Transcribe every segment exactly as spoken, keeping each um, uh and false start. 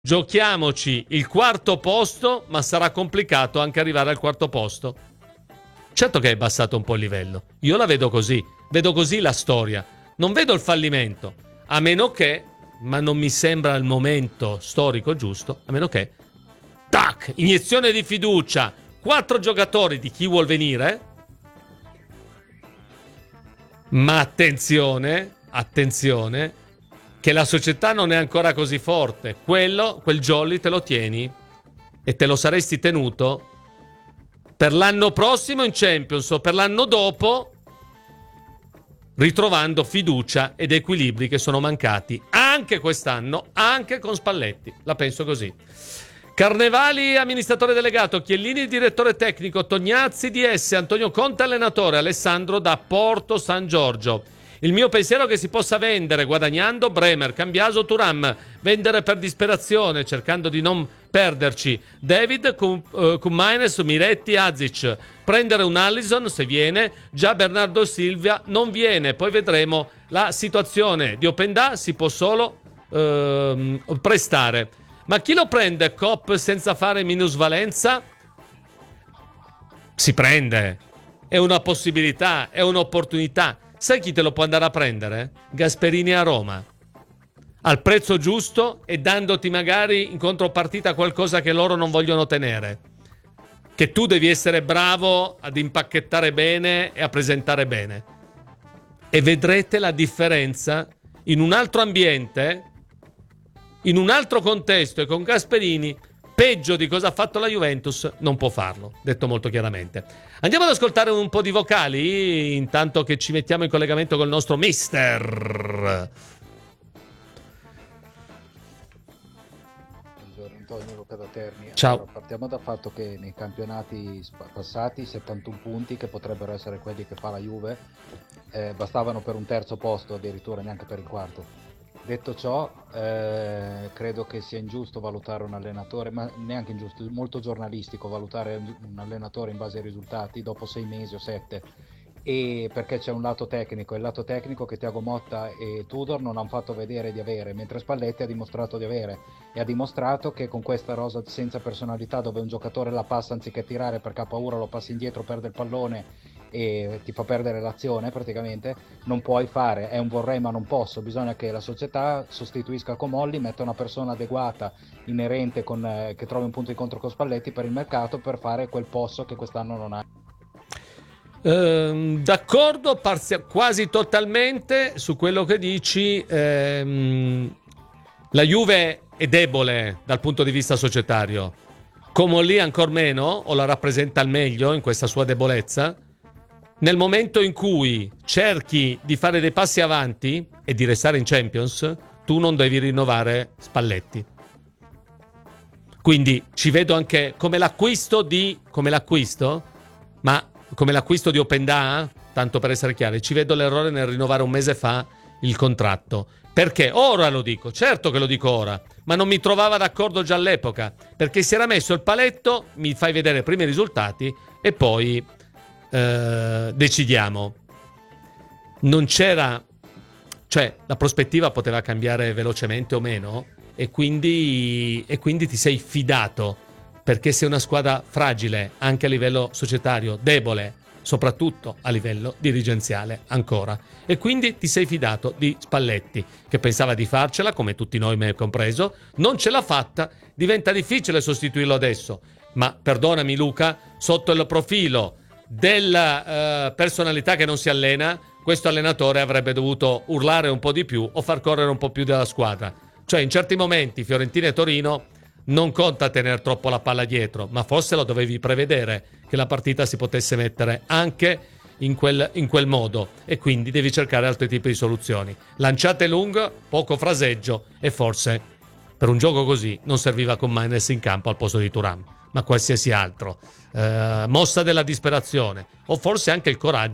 giochiamoci il quarto posto, ma sarà complicato anche arrivare al quarto posto. Certo che hai abbassato un po' il livello. Io la vedo così. Vedo così la storia. Non vedo il fallimento. A meno che, ma non mi sembra il momento storico giusto, a meno che, tac, iniezione di fiducia, quattro giocatori di chi vuol venire. Ma attenzione, attenzione, che la società non è ancora così forte. Quello, quel jolly te lo tieni e te lo saresti tenuto per l'anno prossimo in Champions o per l'anno dopo, ritrovando fiducia ed equilibri che sono mancati anche quest'anno, anche con Spalletti. La penso così. Carnevali, amministratore delegato, Chiellini, direttore tecnico, Tognazzi, D S, Antonio Conte, allenatore, Alessandro da Porto San Giorgio. Il mio pensiero è che si possa vendere guadagnando Bremer, Cambiaso, Thuram, vendere per disperazione cercando di non perderci David, Kumaines, Miretti, Azic, prendere un Allison se viene, già Bernardo Silva non viene, poi vedremo. La situazione di Openda si può solo ehm, prestare. Ma chi lo prende Cop senza fare minusvalenza? Si prende, è una possibilità, è un'opportunità. Sai chi te lo può andare a prendere? Gasperini a Roma, al prezzo giusto e dandoti magari in contropartita qualcosa che loro non vogliono tenere, che tu devi essere bravo ad impacchettare bene e a presentare bene. E vedrete la differenza in un altro ambiente, in un altro contesto, e con Gasperini peggio di cosa ha fatto la Juventus non può farlo, detto molto chiaramente. Andiamo ad ascoltare un po' di vocali intanto che ci mettiamo in collegamento col nostro mister. Buongiorno Antonio, Luca da Terni. Ciao. Allora, partiamo dal fatto che nei campionati passati settantuno punti, che potrebbero essere quelli che fa la Juve, eh, bastavano per un terzo posto, addirittura neanche per il quarto. Detto ciò, eh, credo che sia ingiusto valutare un allenatore, ma neanche ingiusto, molto giornalistico valutare un allenatore in base ai risultati dopo sei mesi o sette, e perché c'è un lato tecnico, il lato tecnico che Thiago Motta e Tudor non hanno fatto vedere di avere, mentre Spalletti ha dimostrato di avere, e ha dimostrato che con questa rosa senza personalità, dove un giocatore la passa anziché tirare perché ha paura, lo passi indietro, perde il pallone e ti fa perdere l'azione praticamente, non puoi fare, è un vorrei ma non posso, bisogna che la società sostituisca Comolli, metta una persona adeguata, inerente, con, eh, che trovi un punto di incontro con Spalletti per il mercato, per fare quel posto che quest'anno non ha. Ehm, d'accordo parzia- quasi totalmente su quello che dici. Ehm, la Juve è debole dal punto di vista societario, Comolli ancor meno, o la rappresenta al meglio in questa sua debolezza. Nel momento in cui cerchi di fare dei passi avanti e di restare in Champions, tu non devi rinnovare Spalletti. Quindi ci vedo anche come l'acquisto di come l'acquisto, ma come l'acquisto di Openda, tanto per essere chiari, ci vedo l'errore nel rinnovare un mese fa il contratto. Perché ora lo dico, certo che lo dico ora, ma non mi trovava d'accordo già all'epoca, perché si era messo il paletto, mi fai vedere i primi risultati e poi eh, decidiamo. Non c'era, cioè la prospettiva poteva cambiare velocemente o meno, e quindi, e quindi ti sei fidato, perché sei una squadra fragile anche a livello societario, debole soprattutto a livello dirigenziale ancora, e quindi ti sei fidato di Spalletti, che pensava di farcela, come tutti noi, me compreso, non ce l'ha fatta, diventa difficile sostituirlo adesso, ma perdonami Luca, sotto il profilo della uh, personalità che non si allena, questo allenatore avrebbe dovuto urlare un po' di più o far correre un po' più della squadra. Cioè in certi momenti Fiorentina e Torino non conta tenere troppo la palla dietro, ma forse lo dovevi prevedere che la partita si potesse mettere anche in quel, in quel modo, e quindi devi cercare altri tipi di soluzioni. Lanciate lungo, poco fraseggio, e forse per un gioco così non serviva Koeman in campo al posto di Thuram, ma qualsiasi altro. Eh, mossa della disperazione, o forse anche il coraggio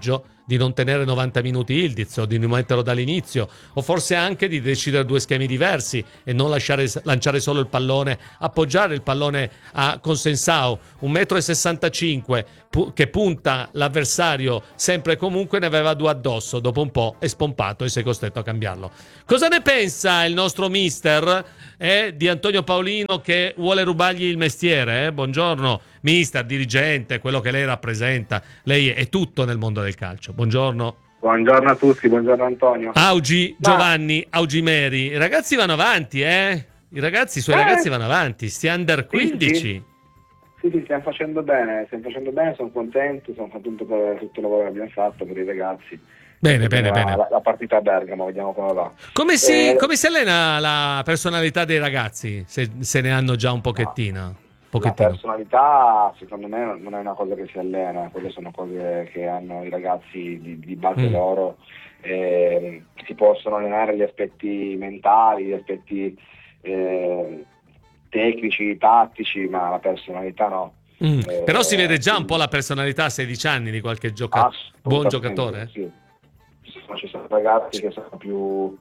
di non tenere novanta minuti Ildiz o di non metterlo dall'inizio, o forse anche di decidere due schemi diversi e non lasciare lanciare solo il pallone, appoggiare il pallone a Consensao, un metro e sessantacinque pu- che punta l'avversario sempre e comunque, ne aveva due addosso, dopo un po' è spompato e sei costretto a cambiarlo. Cosa ne pensa il nostro mister eh, di Antonio Paolino, che vuole rubargli il mestiere? Eh? Buongiorno mister, dirigente, quello che lei rappresenta, lei è tutto nel mondo del calcio. Buongiorno. Buongiorno a tutti, buongiorno Antonio. Augi, Ma... Giovanni, Augimeri, i ragazzi vanno avanti, eh? I ragazzi, i suoi eh? ragazzi vanno avanti, sti under quindici. Sì, sì, sì, stiamo facendo bene, stiamo facendo bene, sono contento, sono contento per tutto il lavoro che abbiamo fatto per i ragazzi. Bene, bene, la, bene. La, la partita a Bergamo, vediamo come va. Come si, eh... come si allena la personalità dei ragazzi, se, se ne hanno già un pochettino? No. Pochettino. La personalità secondo me non è una cosa che si allena, quelle sono cose che hanno i ragazzi di, di base mm. loro, eh, si possono allenare gli aspetti mentali, gli aspetti eh, tecnici, tattici, ma la personalità no. Mm. Eh, Però si vede già un po' la personalità a sedici anni di qualche gioca- buon giocatore? Sì. Ci sono ragazzi che sono più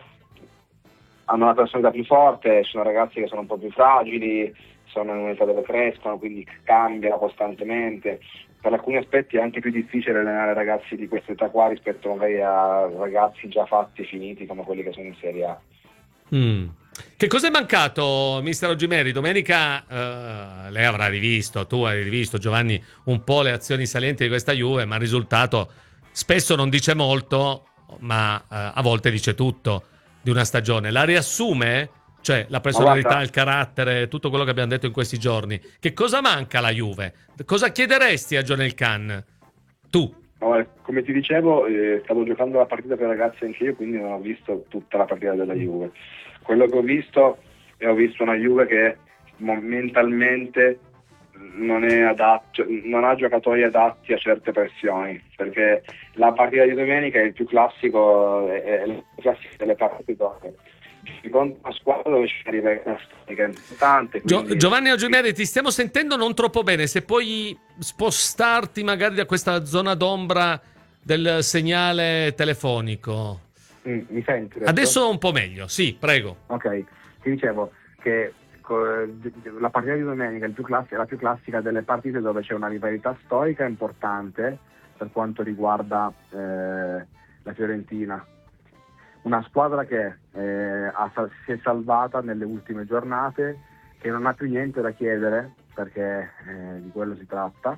hanno una personalità più forte, ci sono ragazzi che sono un po' più fragili, sono in un'età dove crescono, quindi cambiano costantemente. Per alcuni aspetti è anche più difficile allenare ragazzi di questa età qua rispetto magari a ragazzi già fatti, finiti, come quelli che sono in Serie A. Mm. Che cosa è mancato, mister Augimeri? Domenica eh, lei avrà rivisto, tu hai rivisto, Giovanni, un po' le azioni salienti di questa Juve, ma il risultato spesso non dice molto, ma eh, a volte dice tutto di una stagione. La riassume? Cioè la personalità, il carattere, tutto quello che abbiamo detto in questi giorni. Che cosa manca alla Juve? Cosa chiederesti a Jonel Khan? Tu? No, come ti dicevo, eh, stavo giocando la partita per ragazzi anche io, quindi non ho visto tutta la partita della Juve. Quello che ho visto, è ho visto una Juve che mentalmente non è adatto, non ha giocatori adatti a certe pressioni, perché la partita di domenica è il più classico, è, è il più classico delle partite dove contro una squadra dove ci arriva una storica importante. Quindi... Gio- Giovanni Augimeri, ti stiamo sentendo non troppo bene, se puoi spostarti magari da questa zona d'ombra del segnale telefonico. Mm, mi senti? Adesso? adesso un po' meglio, sì, prego. Ok, ti dicevo che la partita di domenica è più classica, la più classica delle partite dove c'è una rivalità storica importante per quanto riguarda eh, la Fiorentina. Una squadra che eh, ha, si è salvata nelle ultime giornate, che non ha più niente da chiedere, perché eh, di quello si tratta,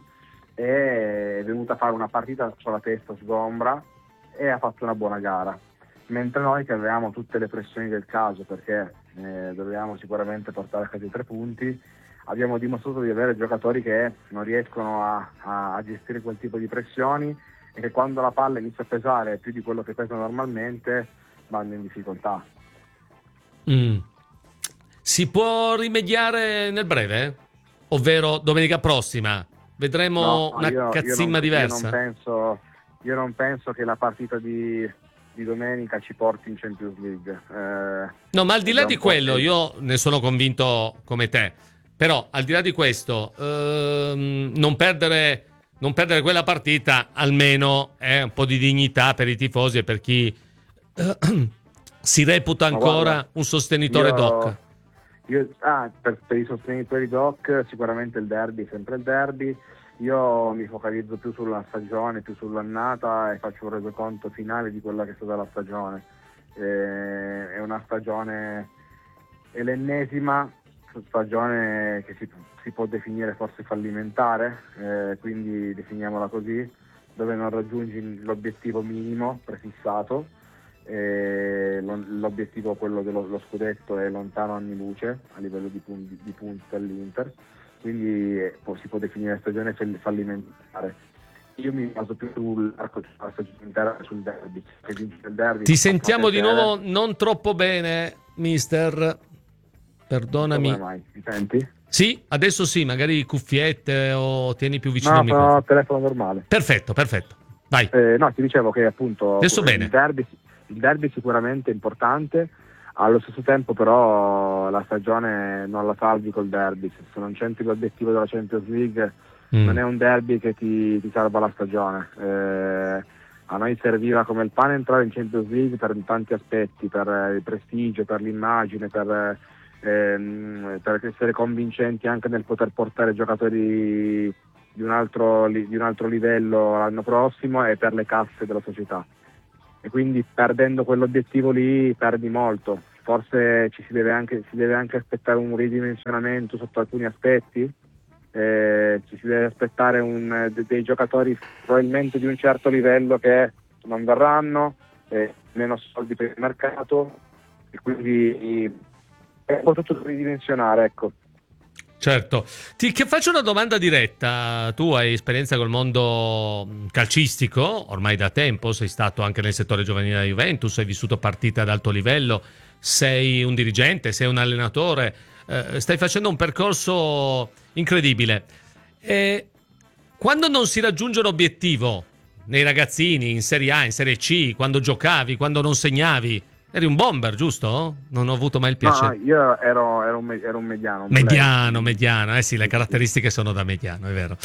è venuta a fare una partita con la testa sgombra e ha fatto una buona gara. Mentre noi che avevamo tutte le pressioni del caso, perché eh, dovevamo sicuramente portare a casa i tre punti, abbiamo dimostrato di avere giocatori che non riescono a, a, a gestire quel tipo di pressioni e che quando la palla inizia a pesare più di quello che pesa normalmente vanno in difficoltà. Mm. Si può rimediare nel breve? Ovvero domenica prossima? Vedremo no, una io, cazzimma io non, diversa? Io non, penso, io non penso che la partita di, di domenica ci porti in Champions League. Eh, no, ma al di là di quello, che... io ne sono convinto come te. Però, al di là di questo, ehm, non perdere, non perdere quella partita almeno è un po' di dignità per i tifosi e per chi si reputa ancora guarda, un sostenitore io, doc. Io, ah, per, per i sostenitori doc sicuramente il derby è sempre il derby. Io mi focalizzo più sulla stagione, più sull'annata e faccio un resoconto finale di quella che è stata la stagione. Eh, è una stagione, è l'ennesima stagione che si, si può definire forse fallimentare, eh, quindi definiamola così, dove non raggiungi l'obiettivo minimo prefissato. E l'obiettivo, quello dello lo scudetto, è lontano anni luce a livello di punti, di punti dall'Inter, quindi eh, si può definire stagione fallimentare. Io mi baso più sull'arco della stagione intera, sul derby, che vince il derby. Ti sentiamo di nuovo non troppo bene, mister, perdonami. Come mai? Mi senti? Sì, adesso sì, magari cuffiette o tieni più vicino no, al microfono. No, telefono normale. Perfetto, perfetto. Vai. Eh, no, ti dicevo che appunto adesso il bene. derby Il derby sicuramente è importante, allo stesso tempo però la stagione non la salvi col derby. Se non c'entri l'obiettivo della Champions League mm. non è un derby che ti, ti salva la stagione. Eh, A noi serviva come il pane entrare in Champions League per tanti aspetti, per il prestigio, per l'immagine, per, ehm, per essere convincenti anche nel poter portare giocatori di un altro, di un altro livello l'anno prossimo e per le casse della società. E quindi perdendo quell'obiettivo lì perdi molto. Forse ci si deve anche, si deve anche aspettare un ridimensionamento sotto alcuni aspetti. Eh, ci si deve aspettare un, de, dei giocatori probabilmente di un certo livello che non verranno, eh, meno soldi per il mercato, e quindi è un po' tutto da ridimensionare, ecco. Certo. Ti che faccio una domanda diretta. Tu hai esperienza col mondo calcistico, ormai da tempo, sei stato anche nel settore giovanile della Juventus, hai vissuto partite ad alto livello, sei un dirigente, sei un allenatore, eh, stai facendo un percorso incredibile. E quando non si raggiunge un obiettivo nei ragazzini, in Serie A, in Serie C, quando giocavi, quando non segnavi, eri un bomber, giusto? Non ho avuto mai il piacere. No, io ero, ero, un, ero un mediano. Un mediano, mediano, eh sì, le caratteristiche sono da mediano, è vero.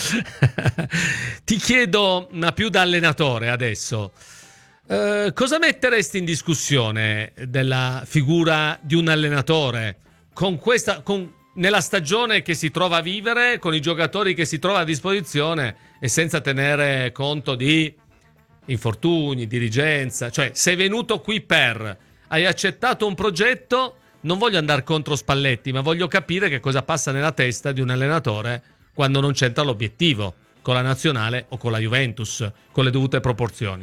Ti chiedo, ma più da allenatore adesso, eh, cosa metteresti in discussione della figura di un allenatore con questa, con, nella stagione che si trova a vivere, con i giocatori che si trova a disposizione e senza tenere conto di infortuni, dirigenza? Cioè, sei venuto qui per... hai accettato un progetto, non voglio andare contro Spalletti, ma voglio capire che cosa passa nella testa di un allenatore quando non c'entra l'obiettivo con la nazionale o con la Juventus, con le dovute proporzioni.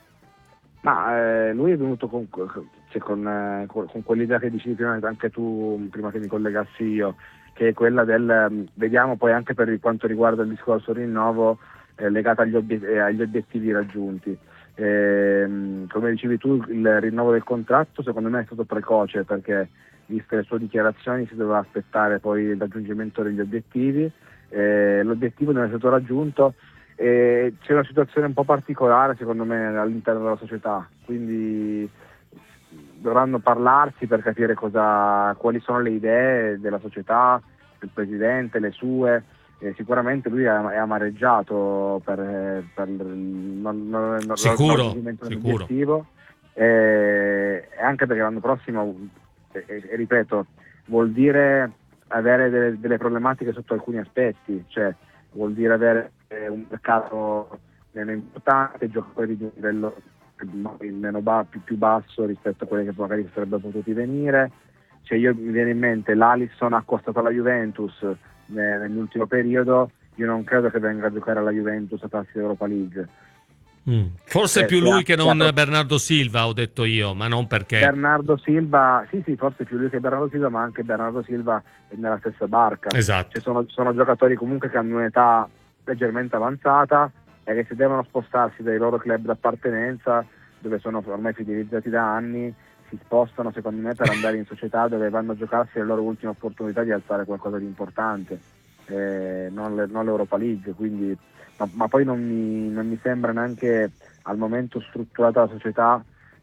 Ma eh, lui è venuto con, cioè, con, eh, con, con quell'idea che dicevi prima, anche tu, prima che mi collegassi io, che è quella del, vediamo poi anche per quanto riguarda il discorso rinnovo, eh, legato agli, obiet- eh, agli obiettivi raggiunti. Eh, come dicevi tu, il rinnovo del contratto secondo me è stato precoce, perché viste le sue dichiarazioni si doveva aspettare poi il raggiungimento degli obiettivi. Eh, l'obiettivo non è stato raggiunto e c'è una situazione un po' particolare secondo me all'interno della società, quindi dovranno parlarsi per capire cosa, quali sono le idee della società, del presidente, le sue. Eh, sicuramente lui è, è amareggiato per, per non, non, non, sicuro, non sicuro. E anche perché l'anno prossimo, e, e, ripeto, vuol dire avere delle, delle problematiche sotto alcuni aspetti, cioè vuol dire avere eh, un mercato meno importante, giocatori di un livello meno ba- più, più basso rispetto a quelli che magari sarebbero potuti venire. Cioè, io mi viene in mente l'Alisson accostato alla Juventus nell'ultimo periodo, io non credo che venga a giocare alla Juventus a passi Europa League. Mm. Forse eh, più lui ha, che non ha... Bernardo Silva, ho detto io, ma non perché Bernardo Silva, sì sì, forse più lui che Bernardo Silva, ma anche Bernardo Silva è nella stessa barca. Esatto. Cioè, sono, sono giocatori comunque che hanno un'età leggermente avanzata e che se devono spostarsi dai loro club d'appartenenza, dove sono ormai fidelizzati da anni, si spostano secondo me per andare in società dove vanno a giocarsi le loro ultime opportunità di alzare qualcosa di importante, eh, non, le, non l'Europa League, quindi, ma, ma poi non mi, non mi sembra neanche al momento strutturata la società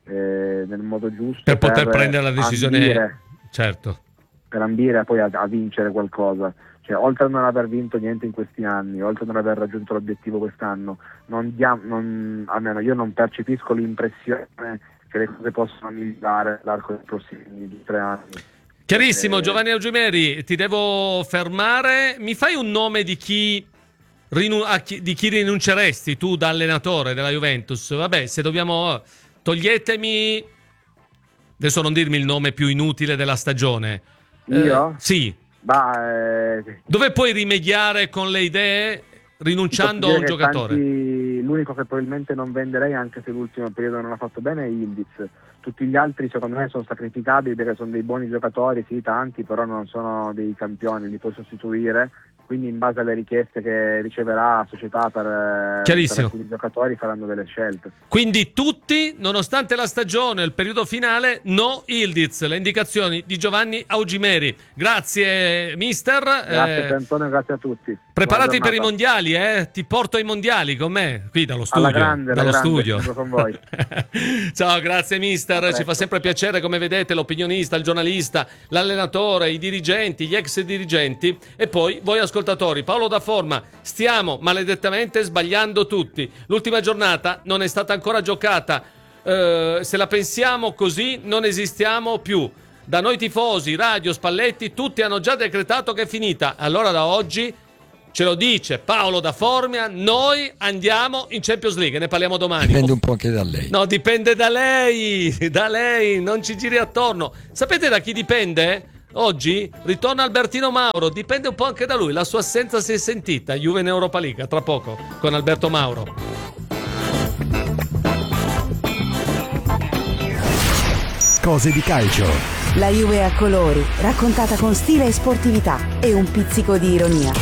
eh, nel modo giusto per poter per prendere la decisione, ambire, certo, per ambire poi a, a vincere qualcosa. Cioè, oltre a non aver vinto niente in questi anni, oltre a non aver raggiunto l'obiettivo quest'anno, non diamo, non, almeno io non percepisco l'impressione che le cose possono migliorare all'arco dei prossimi tre anni. Chiarissimo, eh, Giovanni Augimeri, ti devo fermare. Mi fai un nome di chi, rinu- a chi, di chi rinunceresti tu da allenatore della Juventus? Vabbè, se dobbiamo... Toglietemi... Adesso non dirmi il nome più inutile della stagione. Io? Eh, sì. Bah, eh, Dove puoi rimediare con le idee rinunciando a un giocatore? Tanti, l'unico che probabilmente non venderei, anche se l'ultimo periodo non ha fatto bene, è Yildiz. Tutti gli altri secondo me sono sacrificabili perché sono dei buoni giocatori, sì, tanti, però non sono dei campioni, li puoi sostituire. Quindi in base alle richieste che riceverà la società per, per alcuni giocatori faranno delle scelte. Quindi tutti, nonostante la stagione, il periodo finale, no Yildiz. Le indicazioni di Giovanni Augimeri. Grazie mister. Grazie eh, Antonio, grazie a tutti. Preparati per i mondiali, eh? Ti porto ai mondiali con me, qui dallo studio. Alla grande, dallo alla grande, studio. con voi. Ciao, grazie mister. Ci fa sempre piacere, come vedete, l'opinionista, il giornalista, l'allenatore, i dirigenti, gli ex dirigenti e poi voi ascoltate ascoltatori, Paolo da Forma, stiamo maledettamente sbagliando tutti. L'ultima giornata non è stata ancora giocata. Uh, se la pensiamo così non esistiamo più. Da noi tifosi, Radio, Spalletti, tutti hanno già decretato che è finita. Allora da oggi ce lo dice Paolo da Formia, noi andiamo in Champions League, ne parliamo domani. Dipende un po' anche da lei. No, dipende da lei, da lei, non ci giri attorno. Sapete da chi dipende? Oggi ritorna Albertino Mauro, dipende un po' anche da lui, la sua assenza si è sentita. Juve in Europa League, tra poco, con Alberto Mauro. Cose di calcio. La Juve a colori, raccontata con stile e sportività e un pizzico di ironia.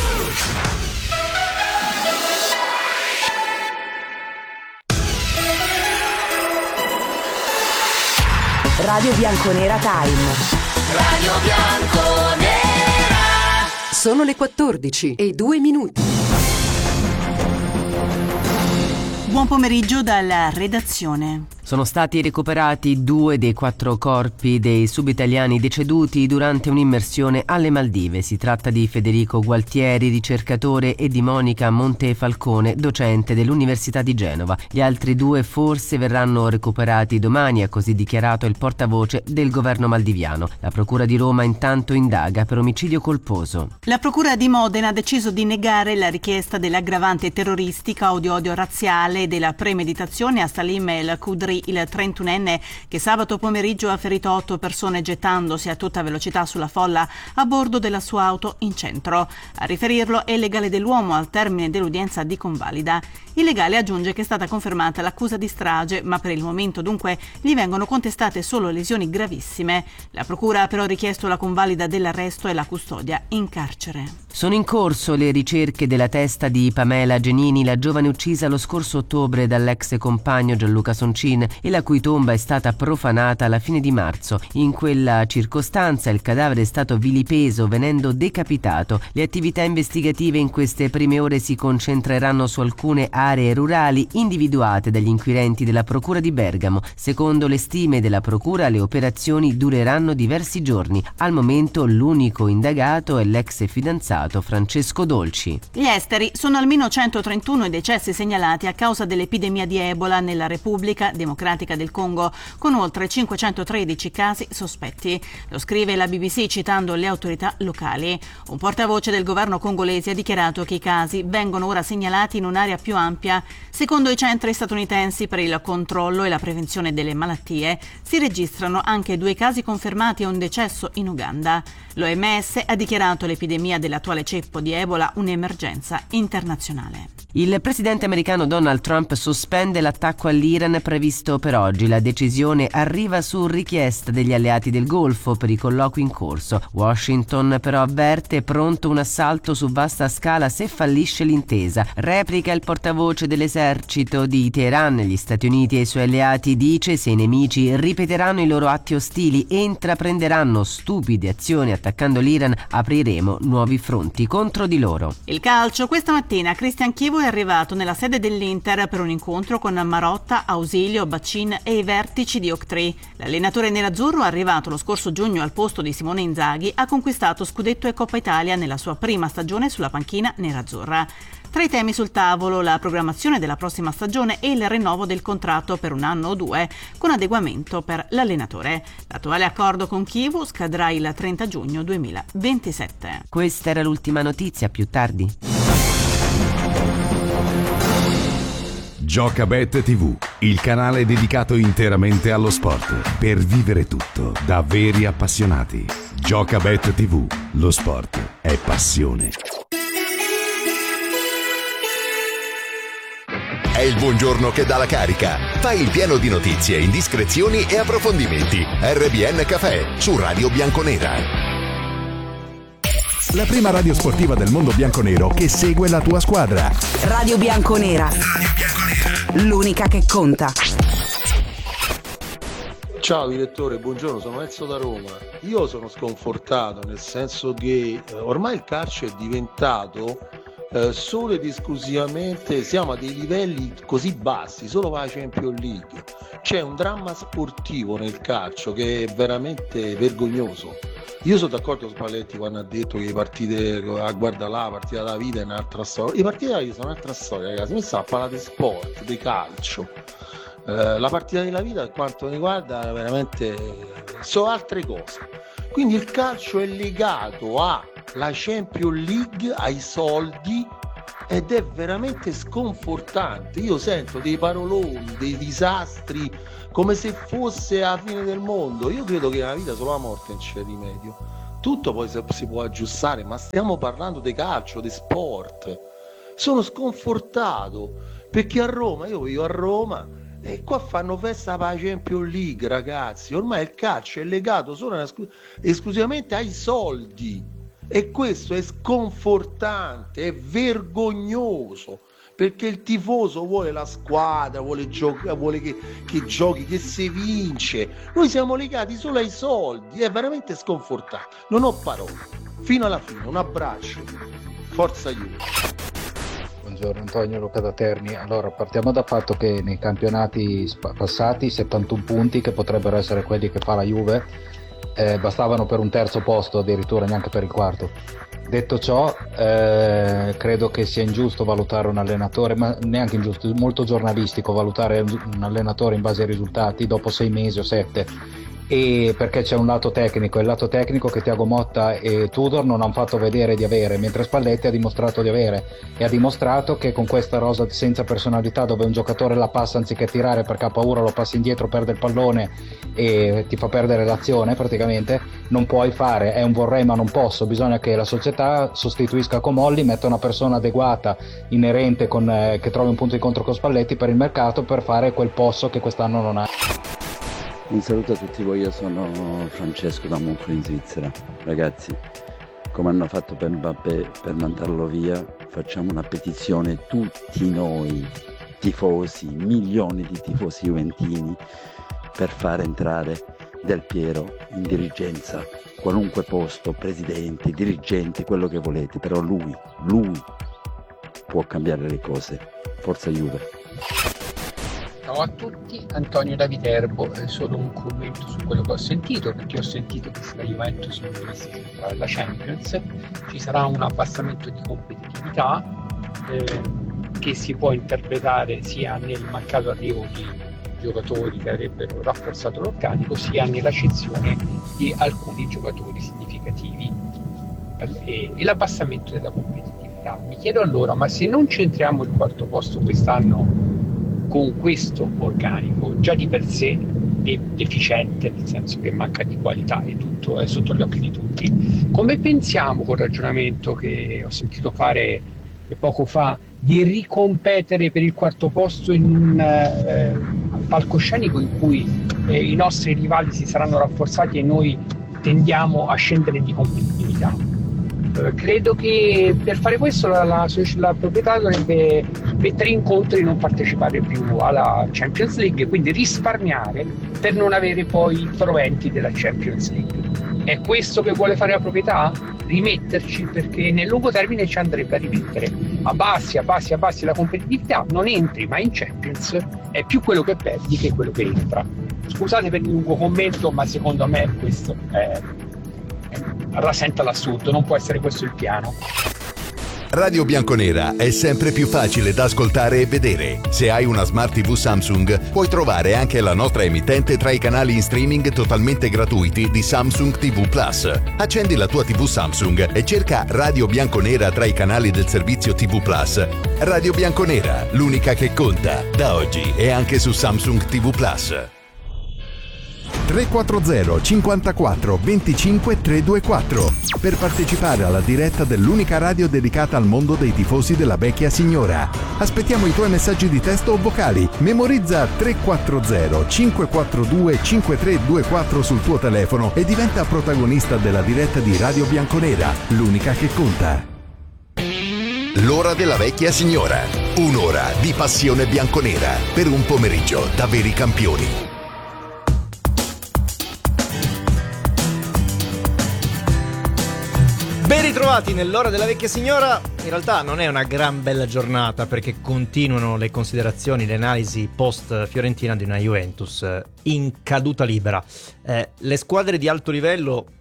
Radio Bianconera Time. Radio Bianconera. Sono le quattordici e due minuti. Buon pomeriggio dalla redazione. Sono stati recuperati due dei quattro corpi dei subitaliani deceduti durante un'immersione alle Maldive. Si tratta di Federico Gualtieri, ricercatore, e di Monica Montefalcone, docente dell'Università di Genova. Gli altri due forse verranno recuperati domani, ha così dichiarato il portavoce del governo maldiviano. La Procura di Roma intanto indaga per omicidio colposo. La Procura di Modena ha deciso di negare la richiesta dell'aggravante terroristica o di odio razziale e della premeditazione a Salim El Khudri, il trentunenne che sabato pomeriggio ha ferito otto persone gettandosi a tutta velocità sulla folla a bordo della sua auto in centro. A riferirlo è il legale dell'uomo al termine dell'udienza di convalida. Il legale aggiunge che è stata confermata l'accusa di strage, ma per il momento dunque gli vengono contestate solo lesioni gravissime. La procura ha però richiesto la convalida dell'arresto e la custodia in carcere. Sono in corso le ricerche della testa di Pamela Genini, la giovane uccisa lo scorso ottobre dall'ex compagno Gianluca Soncin e la cui tomba è stata profanata alla fine di marzo. In quella circostanza il cadavere è stato vilipeso venendo decapitato. Le attività investigative in queste prime ore si concentreranno su alcune aree rurali individuate dagli inquirenti della Procura di Bergamo. Secondo le stime della Procura, le operazioni dureranno diversi giorni. Al momento l'unico indagato è l'ex fidanzato Francesco Dolci. Gli esteri: sono almeno centotrentuno i decessi segnalati a causa dell'epidemia di Ebola nella Repubblica Democratica del Congo, con oltre cinquecentotredici casi sospetti. Lo scrive la B B C citando le autorità locali. Un portavoce del governo congolese ha dichiarato che i casi vengono ora segnalati in un'area più ampia. Secondo i centri statunitensi per il controllo e la prevenzione delle malattie, si registrano anche due casi confermati e un decesso in Uganda. L'O M S ha dichiarato l'epidemia dell'attuale ceppo di Ebola un'emergenza internazionale. Il presidente americano Donald Trump sospende l'attacco all'Iran previsto per oggi. La decisione arriva su richiesta degli alleati del Golfo per i colloqui in corso. Washington però avverte pronto un assalto su vasta scala se fallisce l'intesa. Replica il portavoce dell'esercito di Teheran. Gli Stati Uniti e i suoi alleati, dice, se i nemici ripeteranno i loro atti ostili e intraprenderanno stupide azioni attaccando l'Iran, apriremo nuovi fronti contro di loro. Il calcio: questa mattina Christian Chivu è arrivato nella sede dell'Inter per un incontro con Marotta, Ausilio, Bacin e i vertici di Octree. L'allenatore nerazzurro, arrivato lo scorso giugno al posto di Simone Inzaghi, ha conquistato scudetto e Coppa Italia nella sua prima stagione sulla panchina nerazzurra. Tra i temi sul tavolo la programmazione della prossima stagione e il rinnovo del contratto per un anno o due, con adeguamento per l'allenatore. L'attuale accordo con Chivu scadrà il trenta giugno duemilaventisette. Questa era l'ultima notizia, più tardi. Giocabet tivù, il canale dedicato interamente allo sport, per vivere tutto da veri appassionati. Giocabet tivù, lo sport è passione. È il buongiorno che dà la carica. Fai il pieno di notizie, indiscrezioni e approfondimenti. R B N Café su Radio Bianconera. La prima radio sportiva del mondo bianconero che segue la tua squadra. Radio Bianconera. L'unica che conta. Ciao direttore, buongiorno, sono Enzo da Roma. Io sono sconfortato nel senso che eh, ormai il calcio è diventato eh, solo ed esclusivamente, siamo a dei livelli così bassi, solo va la Champions League. C'è un dramma sportivo nel calcio che è veramente vergognoso. Io sono d'accordo con Spalletti quando ha detto che le partite, ah, guarda là, la partita della vita è un'altra storia. Le partite della vita sono un'altra storia, ragazzi. Noi stiamo a parlare di sport, di calcio. Eh, la partita della vita, per quanto mi riguarda, veramente sono altre cose. Quindi il calcio è legato alla Champions League, ai soldi, ed è veramente sconfortante. Io sento dei paroloni, dei disastri, come se fosse la fine del mondo. Io credo che nella vita solo la morte non c'è rimedio. Tutto poi si può aggiustare, ma stiamo parlando di calcio, di sport. Sono sconfortato perché a Roma, io vivo a Roma, e qua fanno festa per la Champions League, ragazzi. Ormai il calcio è legato solo esclu- esclusivamente ai soldi. E questo è sconfortante, è vergognoso, perché il tifoso vuole la squadra, vuole, gioca- vuole che, che giochi, che si vince. Noi siamo legati solo ai soldi, è veramente sconfortante. Non ho parole. Fino alla fine, un abbraccio. Forza Juve. Buongiorno Antonio, Luca da Terni. Allora, partiamo dal fatto che nei campionati sp- passati settantuno punti, che potrebbero essere quelli che fa la Juve, Eh, bastavano per un terzo posto, addirittura neanche per il quarto. Detto ciò, eh, credo che sia ingiusto valutare un allenatore, ma neanche ingiusto, molto giornalistico valutare un allenatore in base ai risultati dopo sei mesi o sette, e perché c'è un lato tecnico, il lato tecnico che Thiago Motta e Tudor non hanno fatto vedere di avere, mentre Spalletti ha dimostrato di avere, e ha dimostrato che con questa rosa senza personalità, dove un giocatore la passa anziché tirare perché ha paura, lo passa indietro, perde il pallone e ti fa perdere l'azione, praticamente non puoi fare, è un vorrei ma non posso. Bisogna che la società sostituisca Comolli, metta una persona adeguata, inerente, con, eh, che trovi un punto di incontro con Spalletti per il mercato, per fare quel posto che quest'anno non ha. Un saluto a tutti voi, io sono Francesco da Monfort in Svizzera. Ragazzi, come hanno fatto per Mbappé, per mandarlo via, facciamo una petizione tutti noi tifosi, milioni di tifosi juventini, per far entrare Del Piero in dirigenza, qualunque posto, presidente, dirigente, quello che volete, però lui, lui può cambiare le cose. Forza Juve. Ciao a tutti, Antonio da Viterbo. È solo un commento su quello che ho sentito, perché ho sentito che se la Juventus non dovesse giocare la Champions ci sarà un abbassamento di competitività eh, che si può interpretare sia nel mancato arrivo di giocatori che avrebbero rafforzato l'organico, sia nella cessione di alcuni giocatori significativi e, e l'abbassamento della competitività. Mi chiedo allora, ma se non centriamo il quarto posto quest'anno con questo organico già di per sé de- deficiente, nel senso che manca di qualità e tutto è sotto gli occhi di tutti, come pensiamo, col ragionamento che ho sentito fare poco fa, di ricompetere per il quarto posto in un eh, palcoscenico in cui eh, i nostri rivali si saranno rafforzati e noi tendiamo a scendere di competitività? Eh, credo che per fare questo la, la, la proprietà dovrebbe mettere in conto di non partecipare più alla Champions League, quindi risparmiare per non avere poi i proventi della Champions League. È questo che vuole fare la proprietà? Rimetterci, perché nel lungo termine ci andrebbe a rimettere. Abbassi, abbassi, abbassi la competitività, non entri mai in Champions, è più quello che perdi che quello che entra. Scusate per il lungo commento, ma secondo me questo è, è, rasenta l'assurdo, non può essere questo il piano. Radio Bianconera è sempre più facile da ascoltare e vedere. Se hai una Smart tivù Samsung, puoi trovare anche la nostra emittente tra i canali in streaming totalmente gratuiti di Samsung tivù Plus. Accendi la tua tivù Samsung e cerca Radio Bianconera tra i canali del servizio tivù Plus. Radio Bianconera, l'unica che conta, da oggi e anche su Samsung tivù Plus. tre quattro zero cinquantaquattro venticinque trecentoventiquattro per partecipare alla diretta dell'unica radio dedicata al mondo dei tifosi della vecchia signora. Aspettiamo i tuoi messaggi di testo o vocali. Memorizza tre quattro zero cinque quattro due cinque tre due quattro sul tuo telefono e diventa protagonista della diretta di Radio Bianconera, l'unica che conta. L'ora della vecchia signora. Un'ora di passione bianconera per un pomeriggio da veri campioni. Ben ritrovati nell'ora della vecchia signora. In realtà non è una gran bella giornata, perché continuano le considerazioni, le analisi post Fiorentina di una Juventus in caduta libera. Eh, le squadre di alto livello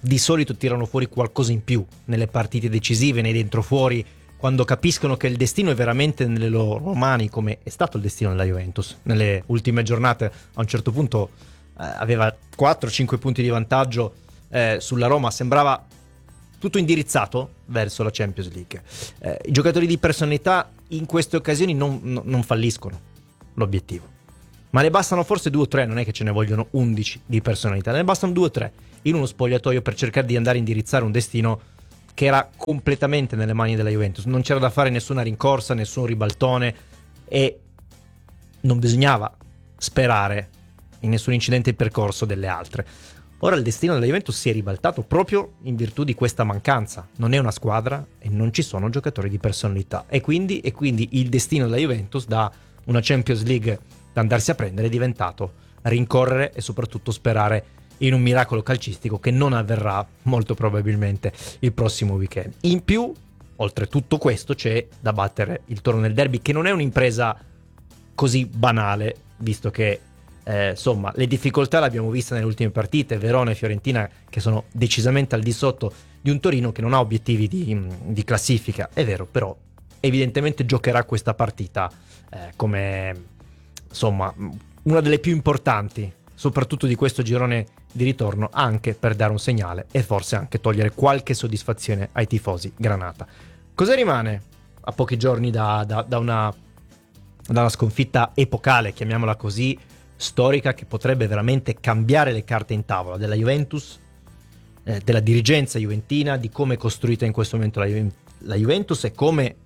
di solito tirano fuori qualcosa in più nelle partite decisive, nei dentro fuori, quando capiscono che il destino è veramente nelle loro mani, come è stato il destino della Juventus. Nelle ultime giornate a un certo punto eh, aveva quattro cinque punti di vantaggio eh, sulla Roma, sembrava tutto indirizzato verso la Champions League. Eh, i giocatori di personalità in queste occasioni non, non, non falliscono l'obiettivo, ma ne bastano forse due o tre, non è che ce ne vogliono undici di personalità, ne bastano due o tre in uno spogliatoio per cercare di andare a indirizzare un destino che era completamente nelle mani della Juventus. Non c'era da fare nessuna rincorsa, nessun ribaltone e non bisognava sperare in nessun incidente di percorso delle altre. Ora il destino della Juventus si è ribaltato proprio in virtù di questa mancanza. Non è una squadra e non ci sono giocatori di personalità, e quindi, e quindi il destino della Juventus, da una Champions League da andarsi a prendere, è diventato rincorrere e soprattutto sperare in un miracolo calcistico che non avverrà molto probabilmente il prossimo weekend. In più, oltre tutto questo, c'è da battere il Torino nel derby, che non è un'impresa così banale, visto che eh, insomma le difficoltà le abbiamo viste nelle ultime partite, Verona e Fiorentina, che sono decisamente al di sotto di un Torino che non ha obiettivi di, di classifica. È vero, però evidentemente giocherà questa partita eh, come insomma una delle più importanti, soprattutto di questo girone di ritorno, anche per dare un segnale e forse anche togliere qualche soddisfazione ai tifosi granata. Cosa rimane a pochi giorni da, da, da, una, da una sconfitta epocale, chiamiamola così, storica, che potrebbe veramente cambiare le carte in tavola della Juventus, eh, della dirigenza juventina, di come è costruita in questo momento la, Ju- la Juventus e come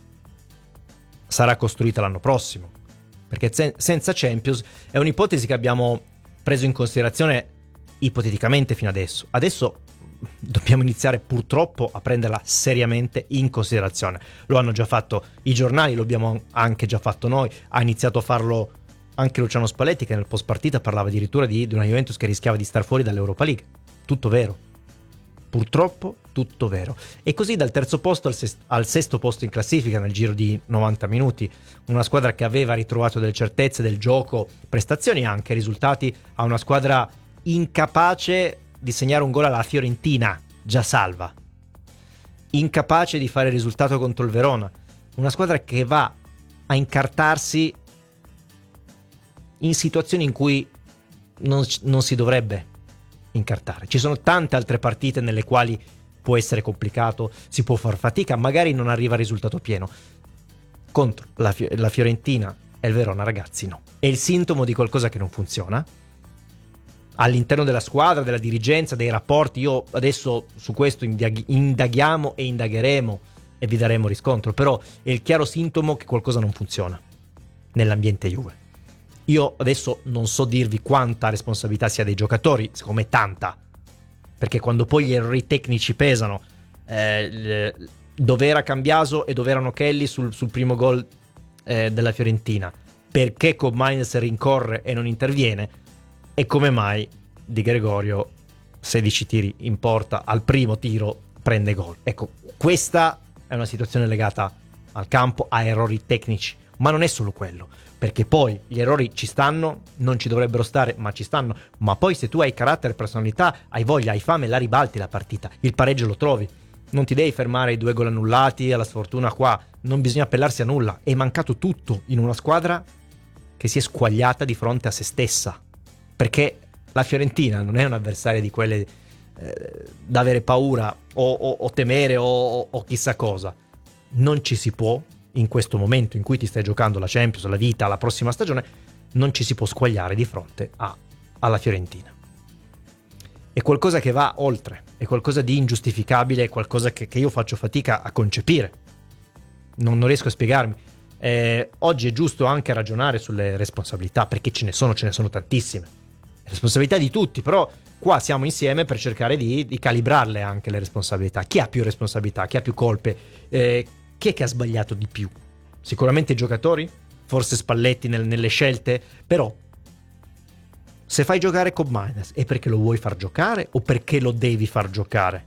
sarà costruita l'anno prossimo, perché sen- senza Champions è un'ipotesi che abbiamo preso in considerazione ipoteticamente fino adesso. Adesso dobbiamo iniziare purtroppo a prenderla seriamente in considerazione. Lo hanno già fatto i giornali, lo abbiamo anche già fatto noi, ha iniziato a farlo anche Luciano Spalletti, che nel post partita parlava addirittura di, di una Juventus che rischiava di star fuori dall'Europa League. Tutto vero, purtroppo tutto vero. E così dal terzo posto al, sest- al sesto posto in classifica nel giro di novanta minuti, una squadra che aveva ritrovato delle certezze del gioco, prestazioni anche, risultati, a una squadra incapace di segnare un gol alla Fiorentina, già salva, incapace di fare risultato contro il Verona, una squadra che va a incartarsi in situazioni in cui non, non si dovrebbe incartare. Ci sono tante altre partite nelle quali può essere complicato, si può far fatica, magari non arriva al risultato pieno. Contro la, la Fiorentina e il Verona, ragazzi, no. È il sintomo di qualcosa che non funziona all'interno della squadra, della dirigenza, dei rapporti. Io adesso su questo indag- indaghiamo e indagheremo e vi daremo riscontro, però è il chiaro sintomo che qualcosa non funziona nell'ambiente Juve. Io adesso non so dirvi quanta responsabilità sia dei giocatori, secondo me tanta, perché quando poi gli errori tecnici pesano, eh, dove era Cambiaso e dove erano Kelly sul, sul primo gol eh, della Fiorentina, perché Koopmeiners rincorre e non interviene, e come mai Di Gregorio sedici tiri in porta, al primo tiro prende gol. Ecco, questa è una situazione legata al campo, a errori tecnici, ma non è solo quello, perché poi gli errori ci stanno, non ci dovrebbero stare, ma ci stanno. Ma poi se tu hai carattere, personalità, hai voglia, hai fame, la ribalti la partita, il pareggio lo trovi, non ti devi fermare ai due gol annullati, alla sfortuna qua, non bisogna appellarsi a nulla. È mancato tutto in una squadra che si è squagliata di fronte a se stessa, perché la Fiorentina non è un avversario di quelle eh, da avere paura o, o, o temere o, o, o chissà cosa. Non ci si può, in questo momento in cui ti stai giocando la Champions, la vita, la prossima stagione, non ci si può squagliare di fronte a, alla Fiorentina. È qualcosa che va oltre, è qualcosa di ingiustificabile, è qualcosa che, che io faccio fatica a concepire. Non, non riesco a spiegarmi. Eh, oggi è giusto anche ragionare sulle responsabilità, perché ce ne sono, ce ne sono tantissime. Responsabilità di tutti, però qua siamo insieme per cercare di, di calibrarle anche le responsabilità. Chi ha più responsabilità, chi ha più colpe, eh, chi è che ha sbagliato di più? Sicuramente i giocatori, forse Spalletti nel, nelle scelte, però se fai giocare Koopmeiners è perché lo vuoi far giocare o perché lo devi far giocare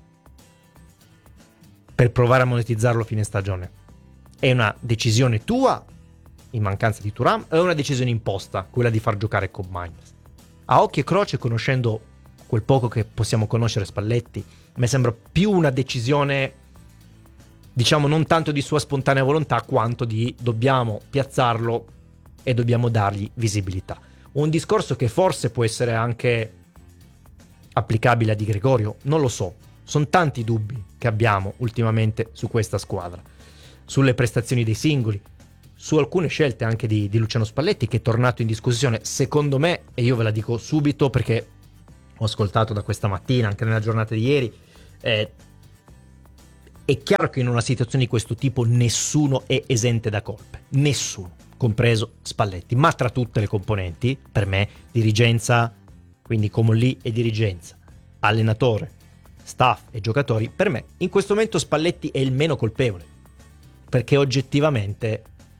per provare a monetizzarlo a fine stagione? È una decisione tua in mancanza di Thuram o è una decisione imposta, quella di far giocare Koopmeiners? A occhio e croce, conoscendo quel poco che possiamo conoscere Spalletti, mi sembra più una decisione, diciamo, non tanto di sua spontanea volontà quanto di dobbiamo piazzarlo e dobbiamo dargli visibilità. Un discorso che forse può essere anche applicabile a Di Gregorio, non lo so. Sono tanti dubbi che abbiamo ultimamente su questa squadra, sulle prestazioni dei singoli, su alcune scelte anche di, di Luciano Spalletti, che è tornato in discussione. Secondo me, e io ve la dico subito perché ho ascoltato da questa mattina, anche nella giornata di ieri, eh, è chiaro che in una situazione di questo tipo nessuno è esente da colpe, nessuno, compreso Spalletti, ma tra tutte le componenti, per me, dirigenza, quindi Comolli e dirigenza, allenatore, staff e giocatori, per me in questo momento Spalletti è il meno colpevole, perché oggettivamente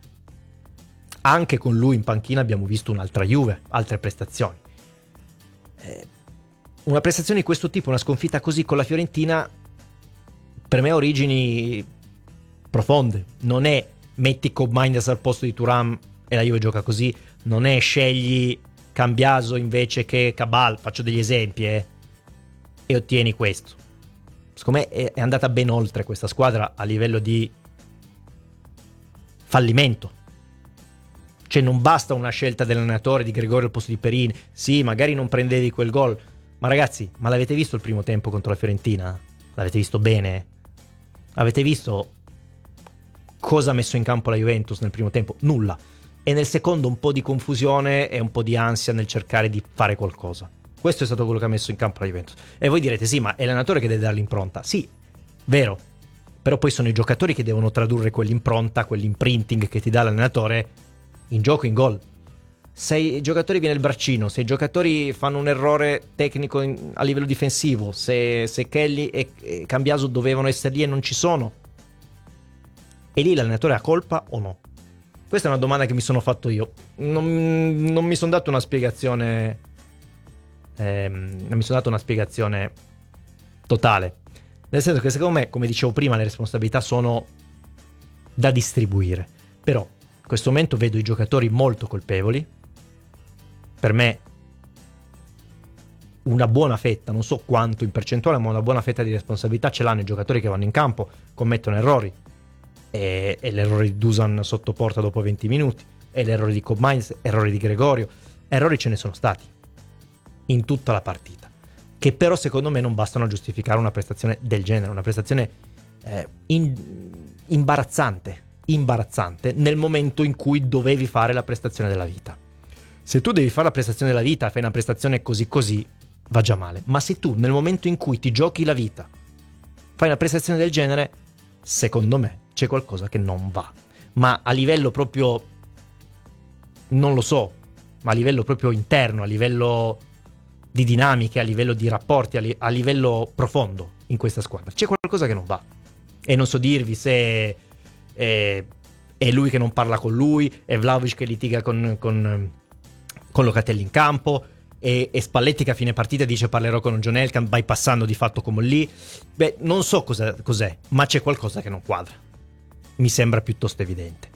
anche con lui in panchina abbiamo visto un'altra Juve, altre prestazioni. Eh, una prestazione di questo tipo, una sconfitta così con la Fiorentina, per me ha origini profonde. Non è metti Koopmeiners al posto di Thuram e la Juve gioca così, non è scegli Cambiaso invece che Cabal, faccio degli esempi, eh, e ottieni questo. Secondo me è, è andata ben oltre questa squadra a livello di fallimento. Cioè non basta una scelta dell'allenatore di Gregorio al posto di Perin, sì, magari non prendevi quel gol, ma ragazzi, ma l'avete visto il primo tempo contro la Fiorentina? L'avete visto bene? Avete visto cosa ha messo in campo la Juventus nel primo tempo? Nulla. E nel secondo un po' di confusione e un po' di ansia nel cercare di fare qualcosa. Questo è stato quello che ha messo in campo la Juventus. E voi direte, sì, ma è l'allenatore che deve dare l'impronta. Sì, vero. Però poi sono i giocatori che devono tradurre quell'impronta, quell'imprinting che ti dà l'allenatore in gioco, in gol. Se i giocatori viene il braccino, se i giocatori fanno un errore tecnico in, a livello difensivo, se, se Kelly e, e Cambiaso dovevano essere lì e non ci sono, e lì l'allenatore ha colpa o no? Questa è una domanda che mi sono fatto io. Non, non mi sono dato una spiegazione ehm, non mi sono dato una spiegazione totale, nel senso che secondo me, come dicevo prima, le responsabilità sono da distribuire. Però in questo momento vedo i giocatori molto colpevoli. Per me una buona fetta, non so quanto in percentuale, ma una buona fetta di responsabilità ce l'hanno i giocatori che vanno in campo, commettono errori, e, e l'errore di Dusan sotto porta dopo venti minuti, e l'errore di Koopmeiners, errori di Gregorio, errori ce ne sono stati in tutta la partita, che però secondo me non bastano a giustificare una prestazione del genere, una prestazione eh, in, imbarazzante, imbarazzante nel momento in cui dovevi fare la prestazione della vita. Se tu devi fare la prestazione della vita, fai una prestazione così così, va già male. Ma se tu nel momento in cui ti giochi la vita fai una prestazione del genere, secondo me c'è qualcosa che non va. Ma a livello proprio, non lo so, ma a livello proprio interno, a livello di dinamiche, a livello di rapporti, a, li- a livello profondo in questa squadra c'è qualcosa che non va. E non so dirvi se è, è lui che non parla con lui, è Vlahovic che litiga con, con, con Locatelli in campo, e, e Spalletti che a fine partita dice parlerò con John Elkann, bypassando di fatto come lì. Beh, non so cos'è, cos'è, ma c'è qualcosa che non quadra. Mi sembra piuttosto evidente.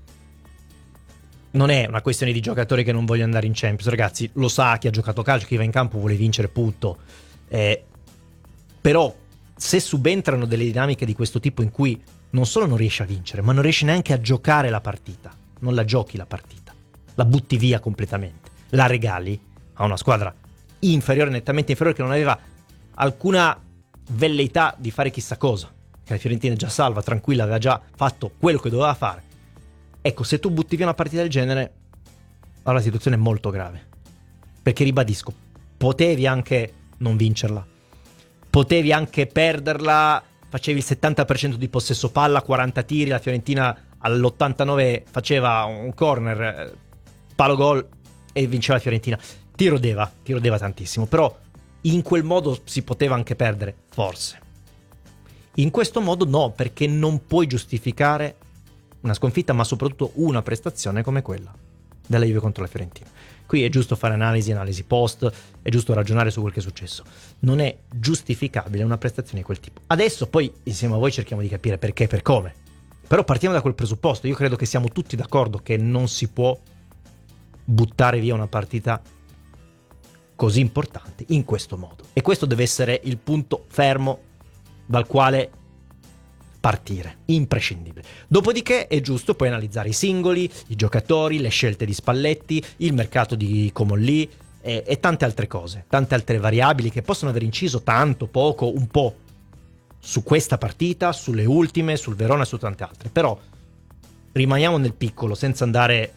Non è una questione di giocatori che non vogliono andare in Champions, ragazzi, lo sa chi ha giocato calcio, chi va in campo vuole vincere, punto. Eh, però se subentrano delle dinamiche di questo tipo in cui non solo non riesci a vincere, ma non riesci neanche a giocare la partita, non la giochi la partita, la butti via completamente, la regali a una squadra inferiore, nettamente inferiore, che non aveva alcuna velleità di fare chissà cosa, che la Fiorentina è già salva, tranquilla, aveva già fatto quello che doveva fare. Ecco, se tu butti via una partita del genere, allora la situazione è molto grave, perché ribadisco, potevi anche non vincerla, potevi anche perderla, facevi il settanta per cento di possesso palla, quaranta tiri, la Fiorentina all'ottantanove faceva un corner, palo gol e vinceva la Fiorentina. Ti rodeva, ti rodeva tantissimo, però in quel modo si poteva anche perdere, forse. In questo modo no, perché non puoi giustificare una sconfitta, ma soprattutto una prestazione come quella della Juve contro la Fiorentina. Qui è giusto fare analisi, analisi post, è giusto ragionare su quel che è successo. Non è giustificabile una prestazione di quel tipo. Adesso poi insieme a voi cerchiamo di capire perché e per come. Però partiamo da quel presupposto. Io credo che siamo tutti d'accordo che non si può buttare via una partita così importante in questo modo. E questo deve essere il punto fermo dal quale partire, imprescindibile. Dopodiché è giusto poi analizzare i singoli, i giocatori, le scelte di Spalletti, il mercato di Comolli e, e tante altre cose, tante altre variabili che possono aver inciso tanto, poco, un po' su questa partita, sulle ultime, sul Verona e su tante altre. Però rimaniamo nel piccolo, senza andare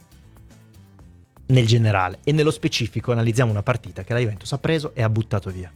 nel generale, e nello specifico analizziamo una partita che la Juventus ha preso e ha buttato via.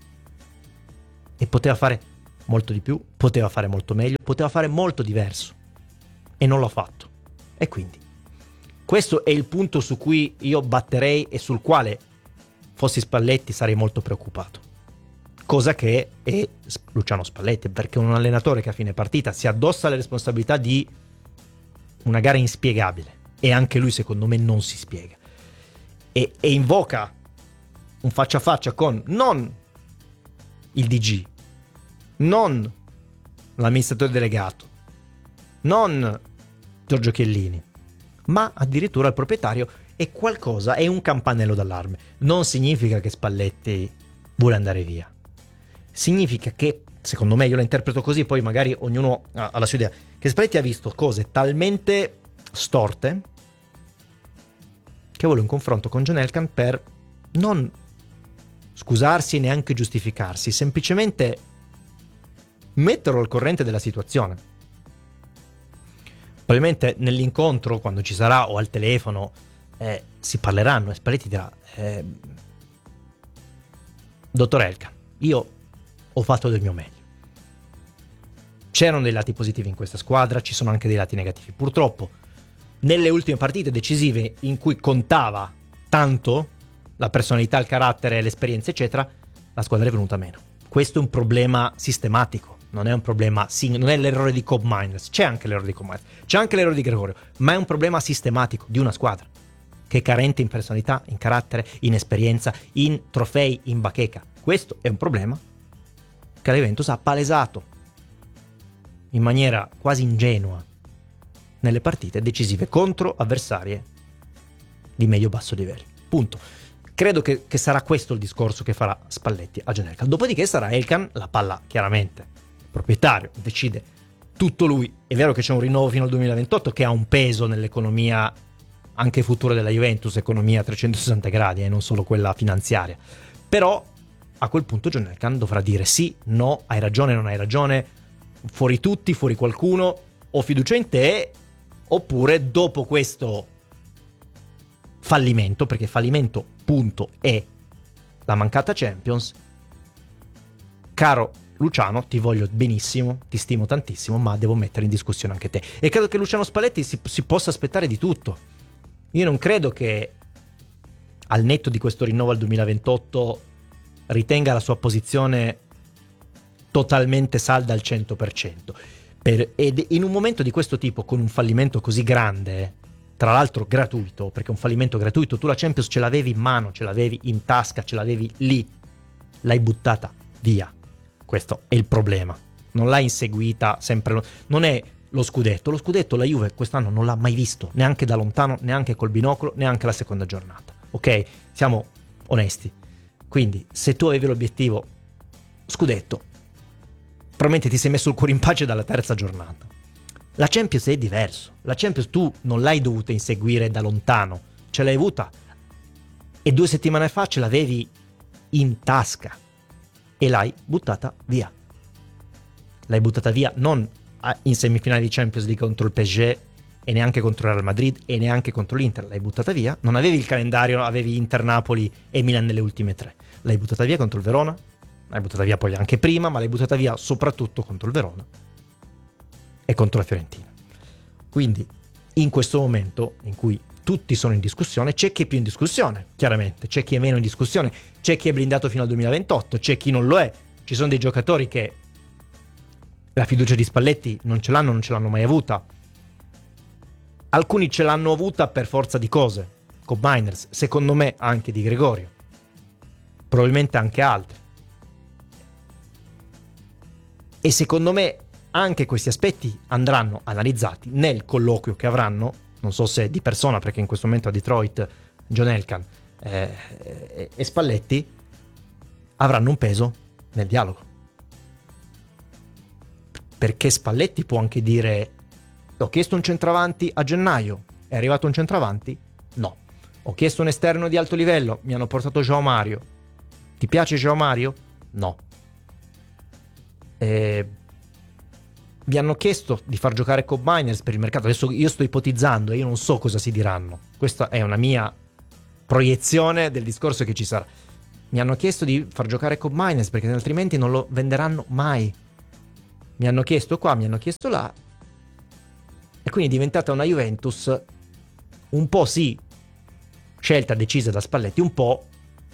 E poteva fare molto di più, poteva fare molto meglio, poteva fare molto diverso, e non l'ha fatto. E quindi questo è il punto su cui io batterei e sul quale, fossi Spalletti, sarei molto preoccupato. Cosa che è Luciano Spalletti, perché un allenatore che a fine partita si addossa le responsabilità di una gara inspiegabile, e anche lui secondo me non si spiega, e, e invoca un faccia a faccia con non il D G, non l'amministratore delegato, non Giorgio Chiellini, ma addirittura il proprietario, è qualcosa, è un campanello d'allarme. Non significa che Spalletti vuole andare via, significa che, secondo me, io la interpreto così, poi magari ognuno ha la sua idea, che Spalletti ha visto cose talmente storte che vuole un confronto con John Elkann per non scusarsi e neanche giustificarsi, semplicemente metterlo al corrente della situazione. Probabilmente nell'incontro, quando ci sarà, o al telefono, eh, si parleranno e Spalletti dirà: eh, dottor Elkann, io ho fatto del mio meglio. C'erano dei lati positivi in questa squadra, ci sono anche dei lati negativi. Purtroppo, nelle ultime partite decisive in cui contava tanto la personalità, il carattere, l'esperienza, eccetera, la squadra è venuta meno. Questo è un problema sistematico, non è un problema sing- non è l'errore di Cobb Miners, c'è anche l'errore di Cobb Miners, c'è anche l'errore di Gregorio, ma è un problema sistematico di una squadra che è carente in personalità, in carattere, in esperienza, in trofei, in bacheca. Questo è un problema che la Juventus ha palesato in maniera quasi ingenua nelle partite decisive contro avversarie di medio-basso livello. Punto. Credo che, che sarà questo il discorso che farà Spalletti a John Elkann. Dopodiché sarà Elkann, la palla chiaramente, il proprietario, decide tutto lui. È vero che c'è un rinnovo fino al duemilaventotto che ha un peso nell'economia anche futura della Juventus, economia a trecentosessanta gradi e eh, non solo quella finanziaria. Però a quel punto John Elkann dovrà dire sì, no, hai ragione, non hai ragione, fuori tutti, fuori qualcuno, ho fiducia in te, oppure dopo questo fallimento, perché fallimento punto è la mancata Champions, caro Luciano, ti voglio benissimo, ti stimo tantissimo, ma devo mettere in discussione anche te. E credo che Luciano Spalletti si, si possa aspettare di tutto. Io non credo che, al netto di questo rinnovo al duemilaventotto, ritenga la sua posizione totalmente salda al cento per cento. Per, ed in un momento di questo tipo, con un fallimento così grande, tra l'altro gratuito, perché un fallimento gratuito, tu la Champions ce l'avevi in mano, ce l'avevi in tasca, ce l'avevi lì, l'hai buttata via. Questo è il problema. Non l'hai inseguita sempre, non è lo scudetto. Lo scudetto la Juve quest'anno non l'ha mai visto, neanche da lontano, neanche col binocolo, neanche la seconda giornata. Ok? Siamo onesti. Quindi, se tu avevi l'obiettivo scudetto, probabilmente ti sei messo il cuore in pace dalla terza giornata. La Champions è diverso. La Champions tu non l'hai dovuta inseguire da lontano, ce l'hai avuta e due settimane fa ce l'avevi in tasca e l'hai buttata via. L'hai buttata via non in semifinale di Champions League contro il P S G e neanche contro il Real Madrid e neanche contro l'Inter. L'hai buttata via. Non avevi il calendario, avevi Inter, Napoli e Milan nelle ultime tre. L'hai buttata via contro il Verona. L'hai buttata via poi anche prima, ma l'hai buttata via soprattutto contro il Verona e contro la Fiorentina. Quindi in questo momento in cui tutti sono in discussione, c'è chi è più in discussione, chiaramente, c'è chi è meno in discussione, c'è chi è blindato fino al duemilaventotto, c'è chi non lo è, ci sono dei giocatori che la fiducia di Spalletti non ce l'hanno, non ce l'hanno mai avuta, alcuni ce l'hanno avuta per forza di cose, Cobb Miners, secondo me anche Di Gregorio, probabilmente anche altri. E secondo me anche questi aspetti andranno analizzati nel colloquio che avranno, non so se di persona, perché in questo momento a Detroit John Elkann eh, e Spalletti avranno un peso nel dialogo, perché Spalletti può anche dire: ho chiesto un centravanti a gennaio, è arrivato un centravanti? No. Ho chiesto un esterno di alto livello, mi hanno portato João Mario. Ti piace João Mario? No. Eh, vi hanno chiesto di far giocare Cobb Miners per il mercato. Adesso io sto ipotizzando e io non so cosa si diranno. Questa è una mia proiezione del discorso che ci sarà. Mi hanno chiesto di far giocare Cobb Miners perché altrimenti non lo venderanno mai. Mi hanno chiesto qua, mi hanno chiesto là. E quindi è diventata una Juventus un po' sì, scelta decisa da Spalletti, un po'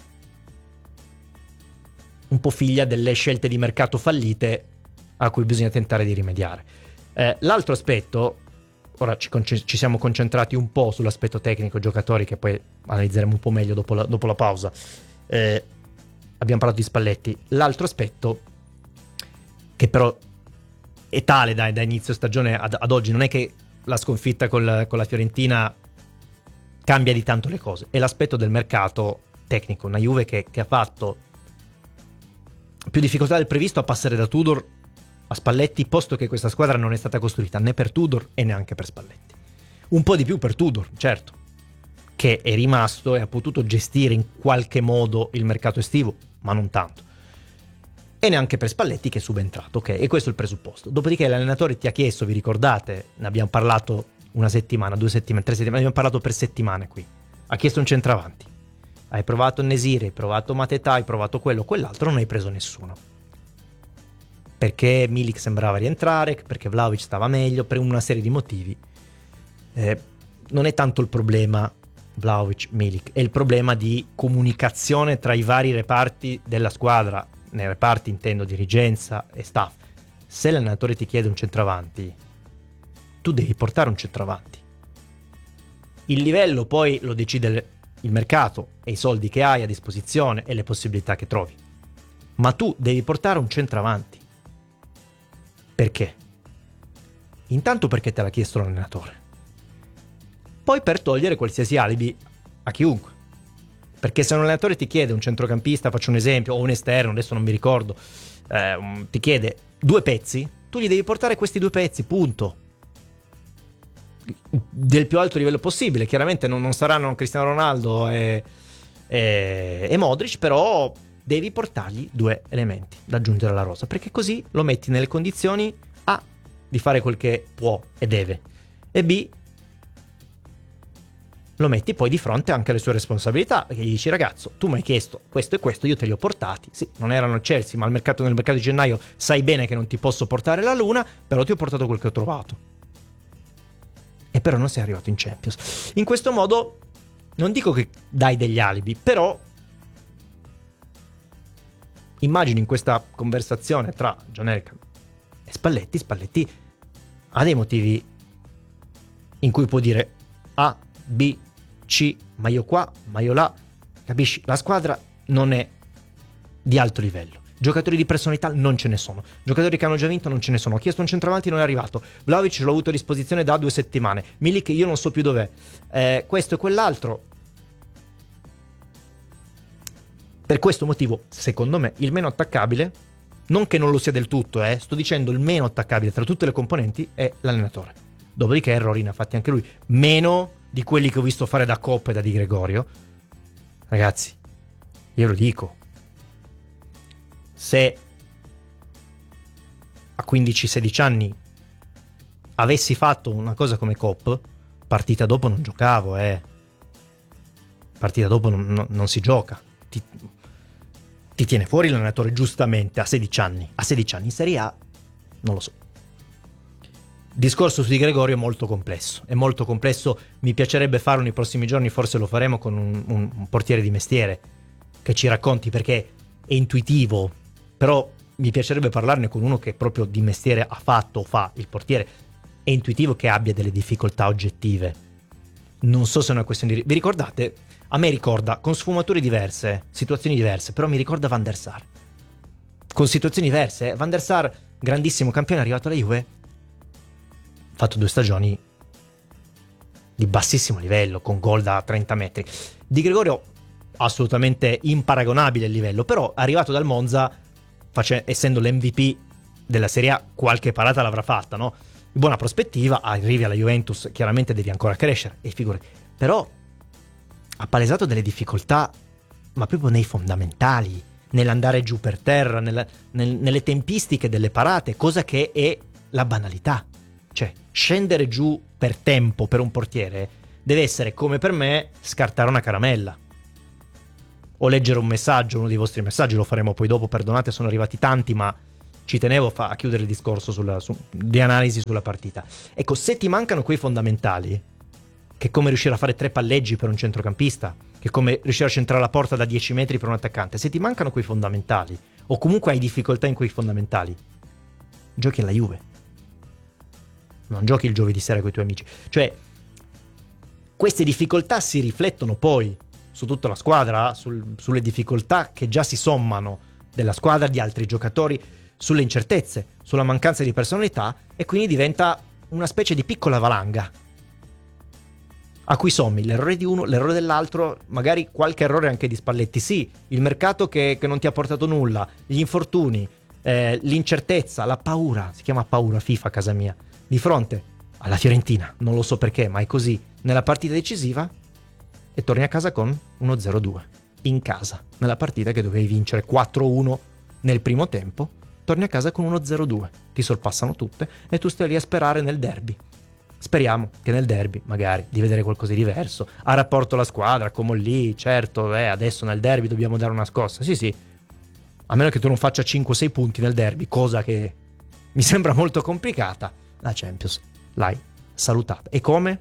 un po' figlia delle scelte di mercato fallite a cui bisogna tentare di rimediare. Eh, l'altro aspetto, ora ci, conce- ci siamo concentrati un po' sull'aspetto tecnico giocatori che poi analizzeremo un po' meglio dopo la, dopo la pausa. Eh, abbiamo parlato di Spalletti. L'altro aspetto, che però è tale da, da inizio stagione ad, ad oggi, non è che la sconfitta con la, con la Fiorentina cambia di tanto le cose, è l'aspetto del mercato tecnico. Una Juve che, che ha fatto più difficoltà del previsto a passare da Tudor a Spalletti, posto che questa squadra non è stata costruita né per Tudor e neanche per Spalletti. Un po' di più per Tudor, certo, che è rimasto e ha potuto gestire in qualche modo il mercato estivo, ma non tanto. E neanche per Spalletti, che è subentrato, ok? E questo è il presupposto. Dopodiché l'allenatore ti ha chiesto, vi ricordate, ne abbiamo parlato una settimana, due settimane, tre settimane, abbiamo parlato per settimane qui. Ha chiesto un centravanti. Hai provato Nesiri, hai provato Mateta, hai provato quello, quell'altro, non hai preso nessuno. Perché Milik sembrava rientrare, perché Vlahovic stava meglio, per una serie di motivi. Eh, non è tanto il problema Vlahovic, Milik, è il problema di comunicazione tra i vari reparti della squadra. Nei reparti intendo dirigenza e staff. Se l'allenatore ti chiede un centravanti, tu devi portare un centravanti. Il livello poi lo decide il mercato e i soldi che hai a disposizione e le possibilità che trovi. Ma tu devi portare un centravanti. Perché? Intanto perché te l'ha chiesto l'allenatore. Poi per togliere qualsiasi alibi a chiunque. Perché se un allenatore ti chiede un centrocampista, faccio un esempio, o un esterno, adesso non mi ricordo, eh, ti chiede due pezzi, tu gli devi portare questi due pezzi, punto. Del più alto livello possibile. Chiaramente non, non saranno Cristiano Ronaldo e, e, e Modric, però devi portargli due elementi da aggiungere alla rosa, perché così lo metti nelle condizioni A di fare quel che può e deve, e B lo metti poi di fronte anche alle sue responsabilità, perché gli dici: ragazzo, tu mi hai chiesto questo e questo, io te li ho portati, sì, non erano al Chelsea, ma al mercato, nel mercato di gennaio sai bene che non ti posso portare la luna, però ti ho portato quel che ho trovato. E però non sei arrivato in Champions. In questo modo non dico che dai degli alibi, però immagino in questa conversazione tra John Elkann e Spalletti, Spalletti ha dei motivi in cui può dire A, B, C, ma io qua, ma io là, capisci? La squadra non è di alto livello. Giocatori di personalità non ce ne sono. Giocatori che hanno già vinto non ce ne sono. Ho chiesto un centravanti, non è arrivato. Vlahovic l'ho avuto a disposizione da due settimane. Milik io non so più dov'è. Eh, questo e quell'altro. Per questo motivo, secondo me, il meno attaccabile, non che non lo sia del tutto, eh, sto dicendo il meno attaccabile tra tutte le componenti, è l'allenatore. Dopodiché errori ne ha fatti anche lui. Meno di quelli che ho visto fare da Coppa e da Di Gregorio. Ragazzi, io lo dico. Se a quindici sedici anni avessi fatto una cosa come Cop, partita dopo non giocavo, eh. Partita dopo non, non, non si gioca. Ti, ti tiene fuori l'allenatore giustamente a sedici anni. A sedici anni in Serie A non lo so. Discorso su Di Gregorio è molto complesso. È molto complesso. Mi piacerebbe farlo nei prossimi giorni, forse lo faremo con un, un, un portiere di mestiere che ci racconti, perché è intuitivo. Però mi piacerebbe parlarne con uno che proprio di mestiere ha fatto o fa il portiere. È intuitivo che abbia delle difficoltà oggettive. Non so se è una questione di... Vi ricordate? A me ricorda, con sfumature diverse, situazioni diverse, però mi ricorda Van der Sar. Con situazioni diverse. Van der Sar, grandissimo campione, è arrivato alla Juve, ha fatto due stagioni di bassissimo livello, con gol da trenta metri. Di Gregorio assolutamente imparagonabile il livello, però arrivato dal Monza, face- essendo l'M V P della Serie A, qualche parata l'avrà fatta, no? In buona prospettiva, arrivi alla Juventus, chiaramente devi ancora crescere, e figurati. Però ha palesato delle difficoltà, ma proprio nei fondamentali, nell'andare giù per terra, nella, nel, nelle tempistiche delle parate, cosa che è la banalità. Cioè, scendere giù per tempo per un portiere deve essere, come per me, scartare una caramella. O leggere un messaggio, uno dei vostri messaggi, lo faremo poi dopo, perdonate, sono arrivati tanti, ma ci tenevo fa- a chiudere il discorso sulla, su, di analisi sulla partita. Ecco, se ti mancano quei fondamentali, che è come riuscire a fare tre palleggi per un centrocampista, che è come riuscire a centrare la porta da dieci metri per un attaccante, se ti mancano quei fondamentali, o comunque hai difficoltà in quei fondamentali, giochi alla Juve. Non giochi il giovedì sera con i tuoi amici. Cioè, queste difficoltà si riflettono poi su tutta la squadra, sul, sulle difficoltà che già si sommano della squadra, di altri giocatori, sulle incertezze, sulla mancanza di personalità, e quindi diventa una specie di piccola valanga a cui sommi l'errore di uno, l'errore dell'altro, magari qualche errore anche di Spalletti, sì, il mercato che, che non ti ha portato nulla, gli infortuni, eh, l'incertezza, la paura, si chiama paura FIFA a casa mia, di fronte alla Fiorentina, non lo so perché, ma è così, nella partita decisiva, e torni a casa con uno zero due, in casa, nella partita che dovevi vincere quattro uno nel primo tempo, torni a casa con uno zero due, ti sorpassano tutte e tu stai lì a sperare nel derby. Speriamo che nel derby, magari, di vedere qualcosa di diverso. Ha rapporto la squadra, come lì, certo, eh, adesso nel derby dobbiamo dare una scossa. Sì, sì, a meno che tu non faccia cinque sei punti nel derby, cosa che mi sembra molto complicata, la Champions l'hai salutata. E come?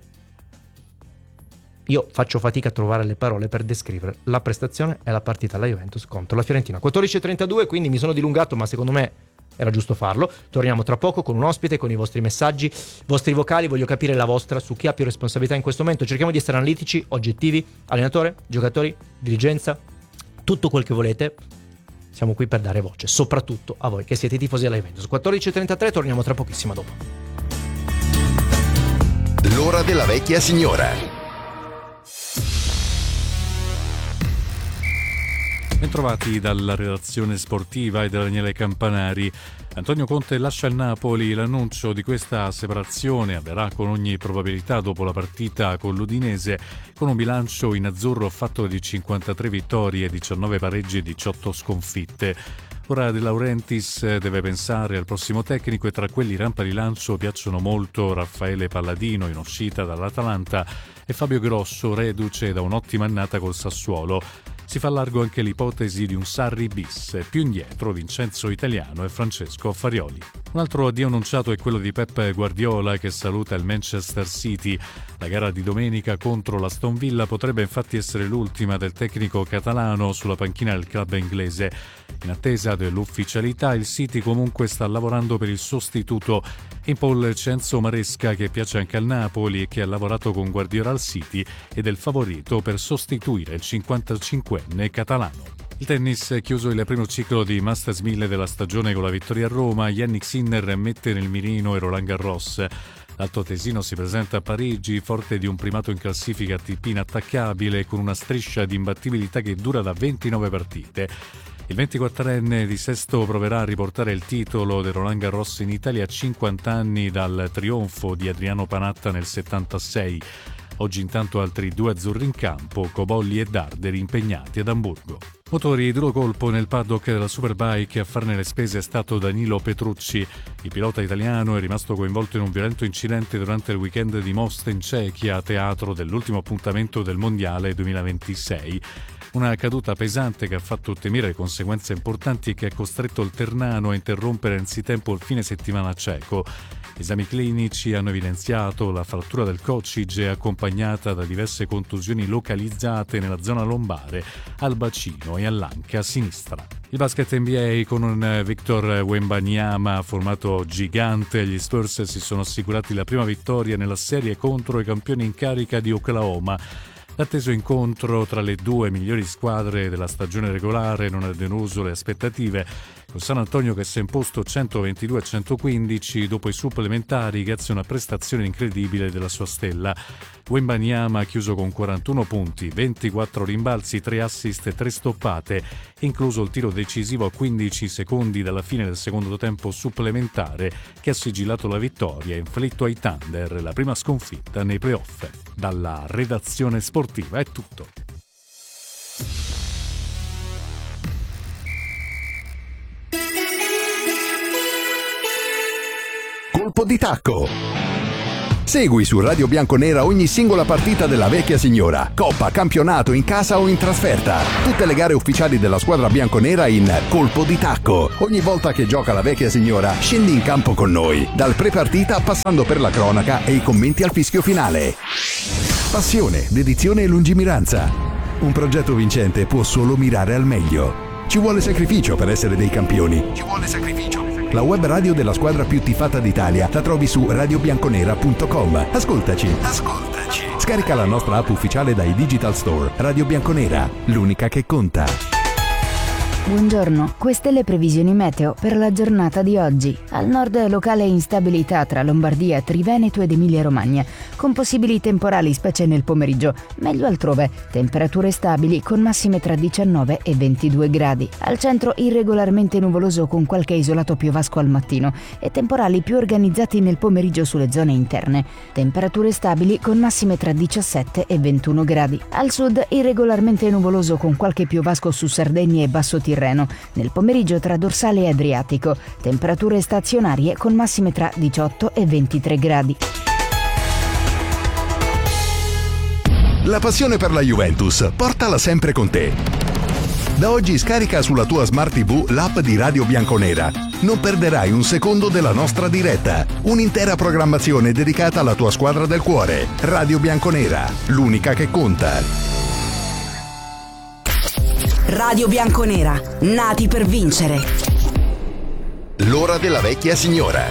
Io faccio fatica a trovare le parole per descrivere la prestazione e la partita alla Juventus contro la Fiorentina. quattordici e trentadue, quindi mi sono dilungato, ma secondo me era giusto farlo. Torniamo tra poco con un ospite, con i vostri messaggi, vostri vocali. Voglio capire la vostra su chi ha più responsabilità in questo momento. Cerchiamo di essere analitici, oggettivi. Allenatore, giocatori, dirigenza, tutto quel che volete. Siamo qui per dare voce, soprattutto a voi che siete tifosi della Juventus. quattordici e trentatré, torniamo tra pochissimo dopo. L'ora della vecchia signora. Bentrovati dalla redazione sportiva e da Daniele Campanari. Antonio Conte lascia il Napoli. L'annuncio di questa separazione avverrà con ogni probabilità dopo la partita con l'Udinese, con un bilancio in azzurro fatto di cinquantatré vittorie, diciannove pareggi e diciotto sconfitte. Ora De Laurentiis deve pensare al prossimo tecnico, e tra quelli rampa di lancio piacciono molto Raffaele Palladino, in uscita dall'Atalanta, e Fabio Grosso, reduce da un'ottima annata col Sassuolo. Si fa largo anche l'ipotesi di un Sarri bis, più indietro Vincenzo Italiano e Francesco Farioli. Un altro addio annunciato è quello di Pep Guardiola, che saluta il Manchester City. La gara di domenica contro l'Aston Villa potrebbe infatti essere l'ultima del tecnico catalano sulla panchina del club inglese. In attesa dell'ufficialità, il City comunque sta lavorando per il sostituto. In pole c'è Enzo Maresca, che piace anche al Napoli e che ha lavorato con Guardiola al City ed è il favorito per sostituire il cinquantacinquenne catalano. Il tennis è chiuso il primo ciclo di Masters mille della stagione con la vittoria a Roma. Jannik Sinner mette nel mirino e Roland Garros. L'altoatesino si presenta a Parigi forte di un primato in classifica A T P inattaccabile, con una striscia di imbattibilità che dura da ventinove partite. Il ventiquattrenne di Sesto proverà a riportare il titolo del Roland Garros in Italia a cinquanta anni dal trionfo di Adriano Panatta nel settantasei. Oggi intanto altri due azzurri in campo, Cobolli e Darderi, impegnati ad Amburgo. Motori di duro colpo nel paddock della Superbike. A farne le spese è stato Danilo Petrucci. Il pilota italiano è rimasto coinvolto in un violento incidente durante il weekend di Most in Cechia, teatro dell'ultimo appuntamento del Mondiale duemilaventisei. Una caduta pesante che ha fatto temere conseguenze importanti e che ha costretto il Ternano a interrompere anzitempo il fine settimana ceco. Esami clinici hanno evidenziato la frattura del coccige, accompagnata da diverse contusioni localizzate nella zona lombare, al bacino e all'anca a sinistra. Il basket N B A, con un Victor Wembanyama formato gigante, gli Spurs si sono assicurati la prima vittoria nella serie contro i campioni in carica di Oklahoma. L'atteso incontro tra le due migliori squadre della stagione regolare non ha deluso le aspettative, Con San Antonio che si è imposto centoventidue a centoquindici dopo i supplementari grazie a una prestazione incredibile della sua stella. Wembanyama ha chiuso con quarantuno punti, ventiquattro rimbalzi, tre assist e tre stoppate, incluso il tiro decisivo a quindici secondi dalla fine del secondo tempo supplementare che ha sigillato la vittoria e inflitto ai Thunder la prima sconfitta nei playoff. Dalla redazione sportiva è tutto. Colpo di tacco. Segui su Radio Bianconera ogni singola partita della vecchia signora, coppa, campionato, in casa o in trasferta. Tutte le gare ufficiali della squadra bianconera in Colpo di tacco. Ogni volta che gioca la vecchia signora, scendi in campo con noi, dal pre-partita passando per la cronaca e i commenti al fischio finale. Passione, dedizione e lungimiranza. Un progetto vincente può solo mirare al meglio. Ci vuole sacrificio per essere dei campioni. Ci vuole sacrificio. La web radio della squadra più tifata d'Italia la trovi su radio bianconera punto com. Ascoltaci. Ascoltaci. Scarica la nostra app ufficiale dai Digital Store. Radio Bianconera, l'unica che conta. Buongiorno, queste le previsioni meteo per la giornata di oggi. Al nord locale instabilità tra Lombardia, Triveneto ed Emilia-Romagna, con possibili temporali specie nel pomeriggio, meglio altrove. Temperature stabili con massime tra diciannove e ventidue gradi. Al centro irregolarmente nuvoloso con qualche isolato piovasco al mattino e temporali più organizzati nel pomeriggio sulle zone interne. Temperature stabili con massime tra diciassette e ventuno gradi. Al sud irregolarmente nuvoloso con qualche piovasco su Sardegna e Basso Tirreno. Nel pomeriggio tra dorsale e Adriatico, temperature stazionarie con massime tra diciotto e ventitré gradi. La passione per la Juventus, portala sempre con te. Da oggi scarica sulla tua Smart tivù l'app di Radio Bianconera. Non perderai un secondo della nostra diretta. Un'intera programmazione dedicata alla tua squadra del cuore. Radio Bianconera, l'unica che conta. Radio Bianconera, nati per vincere. L'ora della vecchia signora.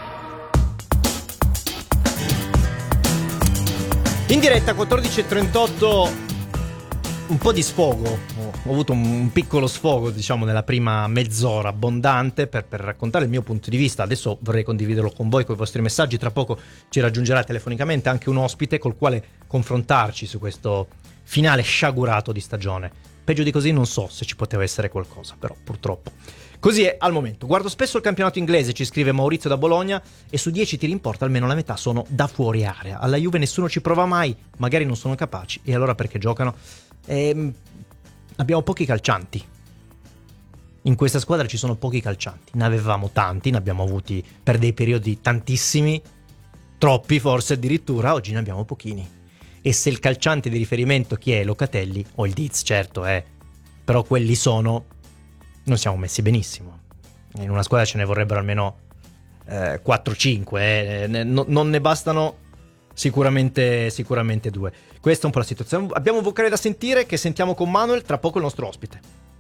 In diretta quattordici e trentotto, un po' di sfogo. Ho avuto un piccolo sfogo, diciamo, nella prima mezz'ora abbondante per, per raccontare il mio punto di vista. Adesso vorrei condividerlo con voi, con i vostri messaggi. Tra poco ci raggiungerà telefonicamente anche un ospite col quale confrontarci su questo finale sciagurato di stagione. Peggio di così non so se ci poteva essere qualcosa, però purtroppo così è al momento. Guardo spesso il campionato inglese, ci scrive Maurizio da Bologna, e su dieci tiri in porta almeno la metà sono da fuori area. Alla Juve nessuno ci prova mai, magari non sono capaci, e allora perché giocano? Ehm, abbiamo pochi calcianti. In questa squadra ci sono pochi calcianti. Ne avevamo tanti, ne abbiamo avuti per dei periodi tantissimi, troppi forse addirittura, oggi ne abbiamo pochini. E se il calciante di riferimento chi è? Locatelli o il Diz, certo è, però quelli sono, non siamo messi benissimo. In una squadra ce ne vorrebbero almeno eh, quattro cinque, eh. ne, no, non ne bastano sicuramente, sicuramente due. Questa è un po' la situazione. Abbiamo un vocale da sentire che sentiamo con Manuel, tra poco il nostro ospite.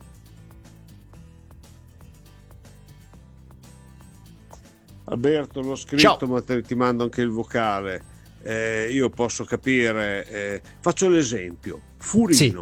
Alberto, l'ho scritto, Ciao. Ma te, ti mando anche il vocale. Eh, io posso capire, eh, faccio l'esempio, Furino sì.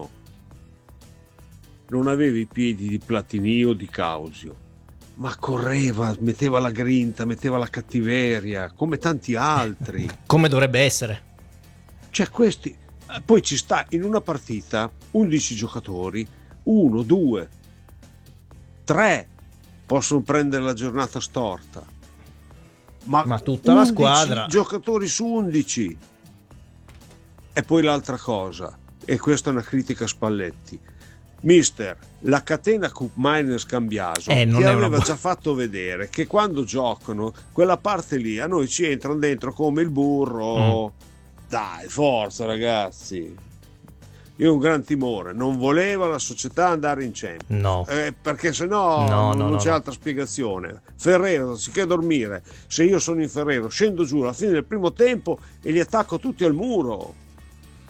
Non aveva i piedi di Platini o di Causio, ma correva, metteva la grinta, metteva la cattiveria come tanti altri. Come dovrebbe essere, cioè questi, poi ci sta in una partita undici giocatori, uno, due, tre possono prendere la giornata storta. Ma, ma tutta la squadra, giocatori su undici. E poi l'altra cosa, e questa è una critica a Spalletti, mister, la catena Cup Miners Cambiaso eh, ti aveva buona... già fatto vedere che quando giocano quella parte lì a noi ci entrano dentro come il burro. mm. Dai, forza ragazzi. Io ho un gran timore, non voleva la società andare in Champions, no. eh, perché sennò no, non, no, non no, c'è no. altra spiegazione. Ferrero, anziché dormire, se io sono in Ferrero scendo giù alla fine del primo tempo e li attacco tutti al muro.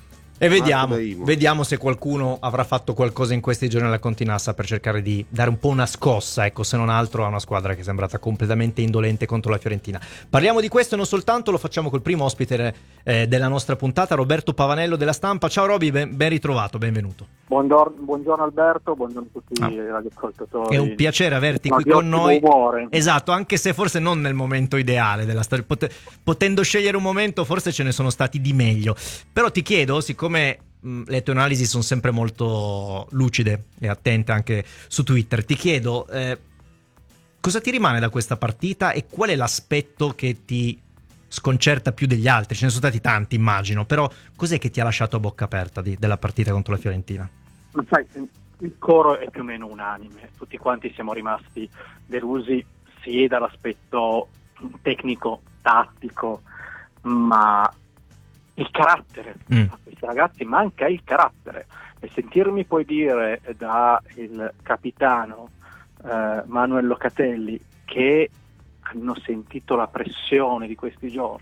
E vediamo, Marco da Imo. vediamo se qualcuno avrà fatto qualcosa in questi giorni alla Continassa per cercare di dare un po' una scossa, ecco, se non altro a una squadra che è sembrata completamente indolente contro la Fiorentina. Parliamo di questo e non soltanto, lo facciamo col primo ospite eh, della nostra puntata, Roberto Pavanello della Stampa. Ciao Roby, ben, ben ritrovato, benvenuto. Buongiorno, buongiorno Alberto, buongiorno a tutti Ah. i radioascoltatori. È un piacere averti No, qui di con ottimo noi. umore. Esatto, anche se forse non nel momento ideale della storia. Pot- potendo scegliere un momento, forse ce ne sono stati di meglio. Però ti chiedo, siccome mh, le tue analisi sono sempre molto lucide e attente anche su Twitter, ti chiedo eh, cosa ti rimane da questa partita e qual è l'aspetto che ti sconcerta più degli altri? Ce ne sono stati tanti, immagino, però cos'è che ti ha lasciato a bocca aperta di- della partita contro la Fiorentina? Ma sai, il coro è più o meno unanime, tutti quanti siamo rimasti delusi sì dall'aspetto tecnico, tattico, ma il carattere, Mm. a questi ragazzi manca il carattere, e sentirmi poi dire da il capitano eh, Manuel Locatelli che hanno sentito la pressione di questi giorni,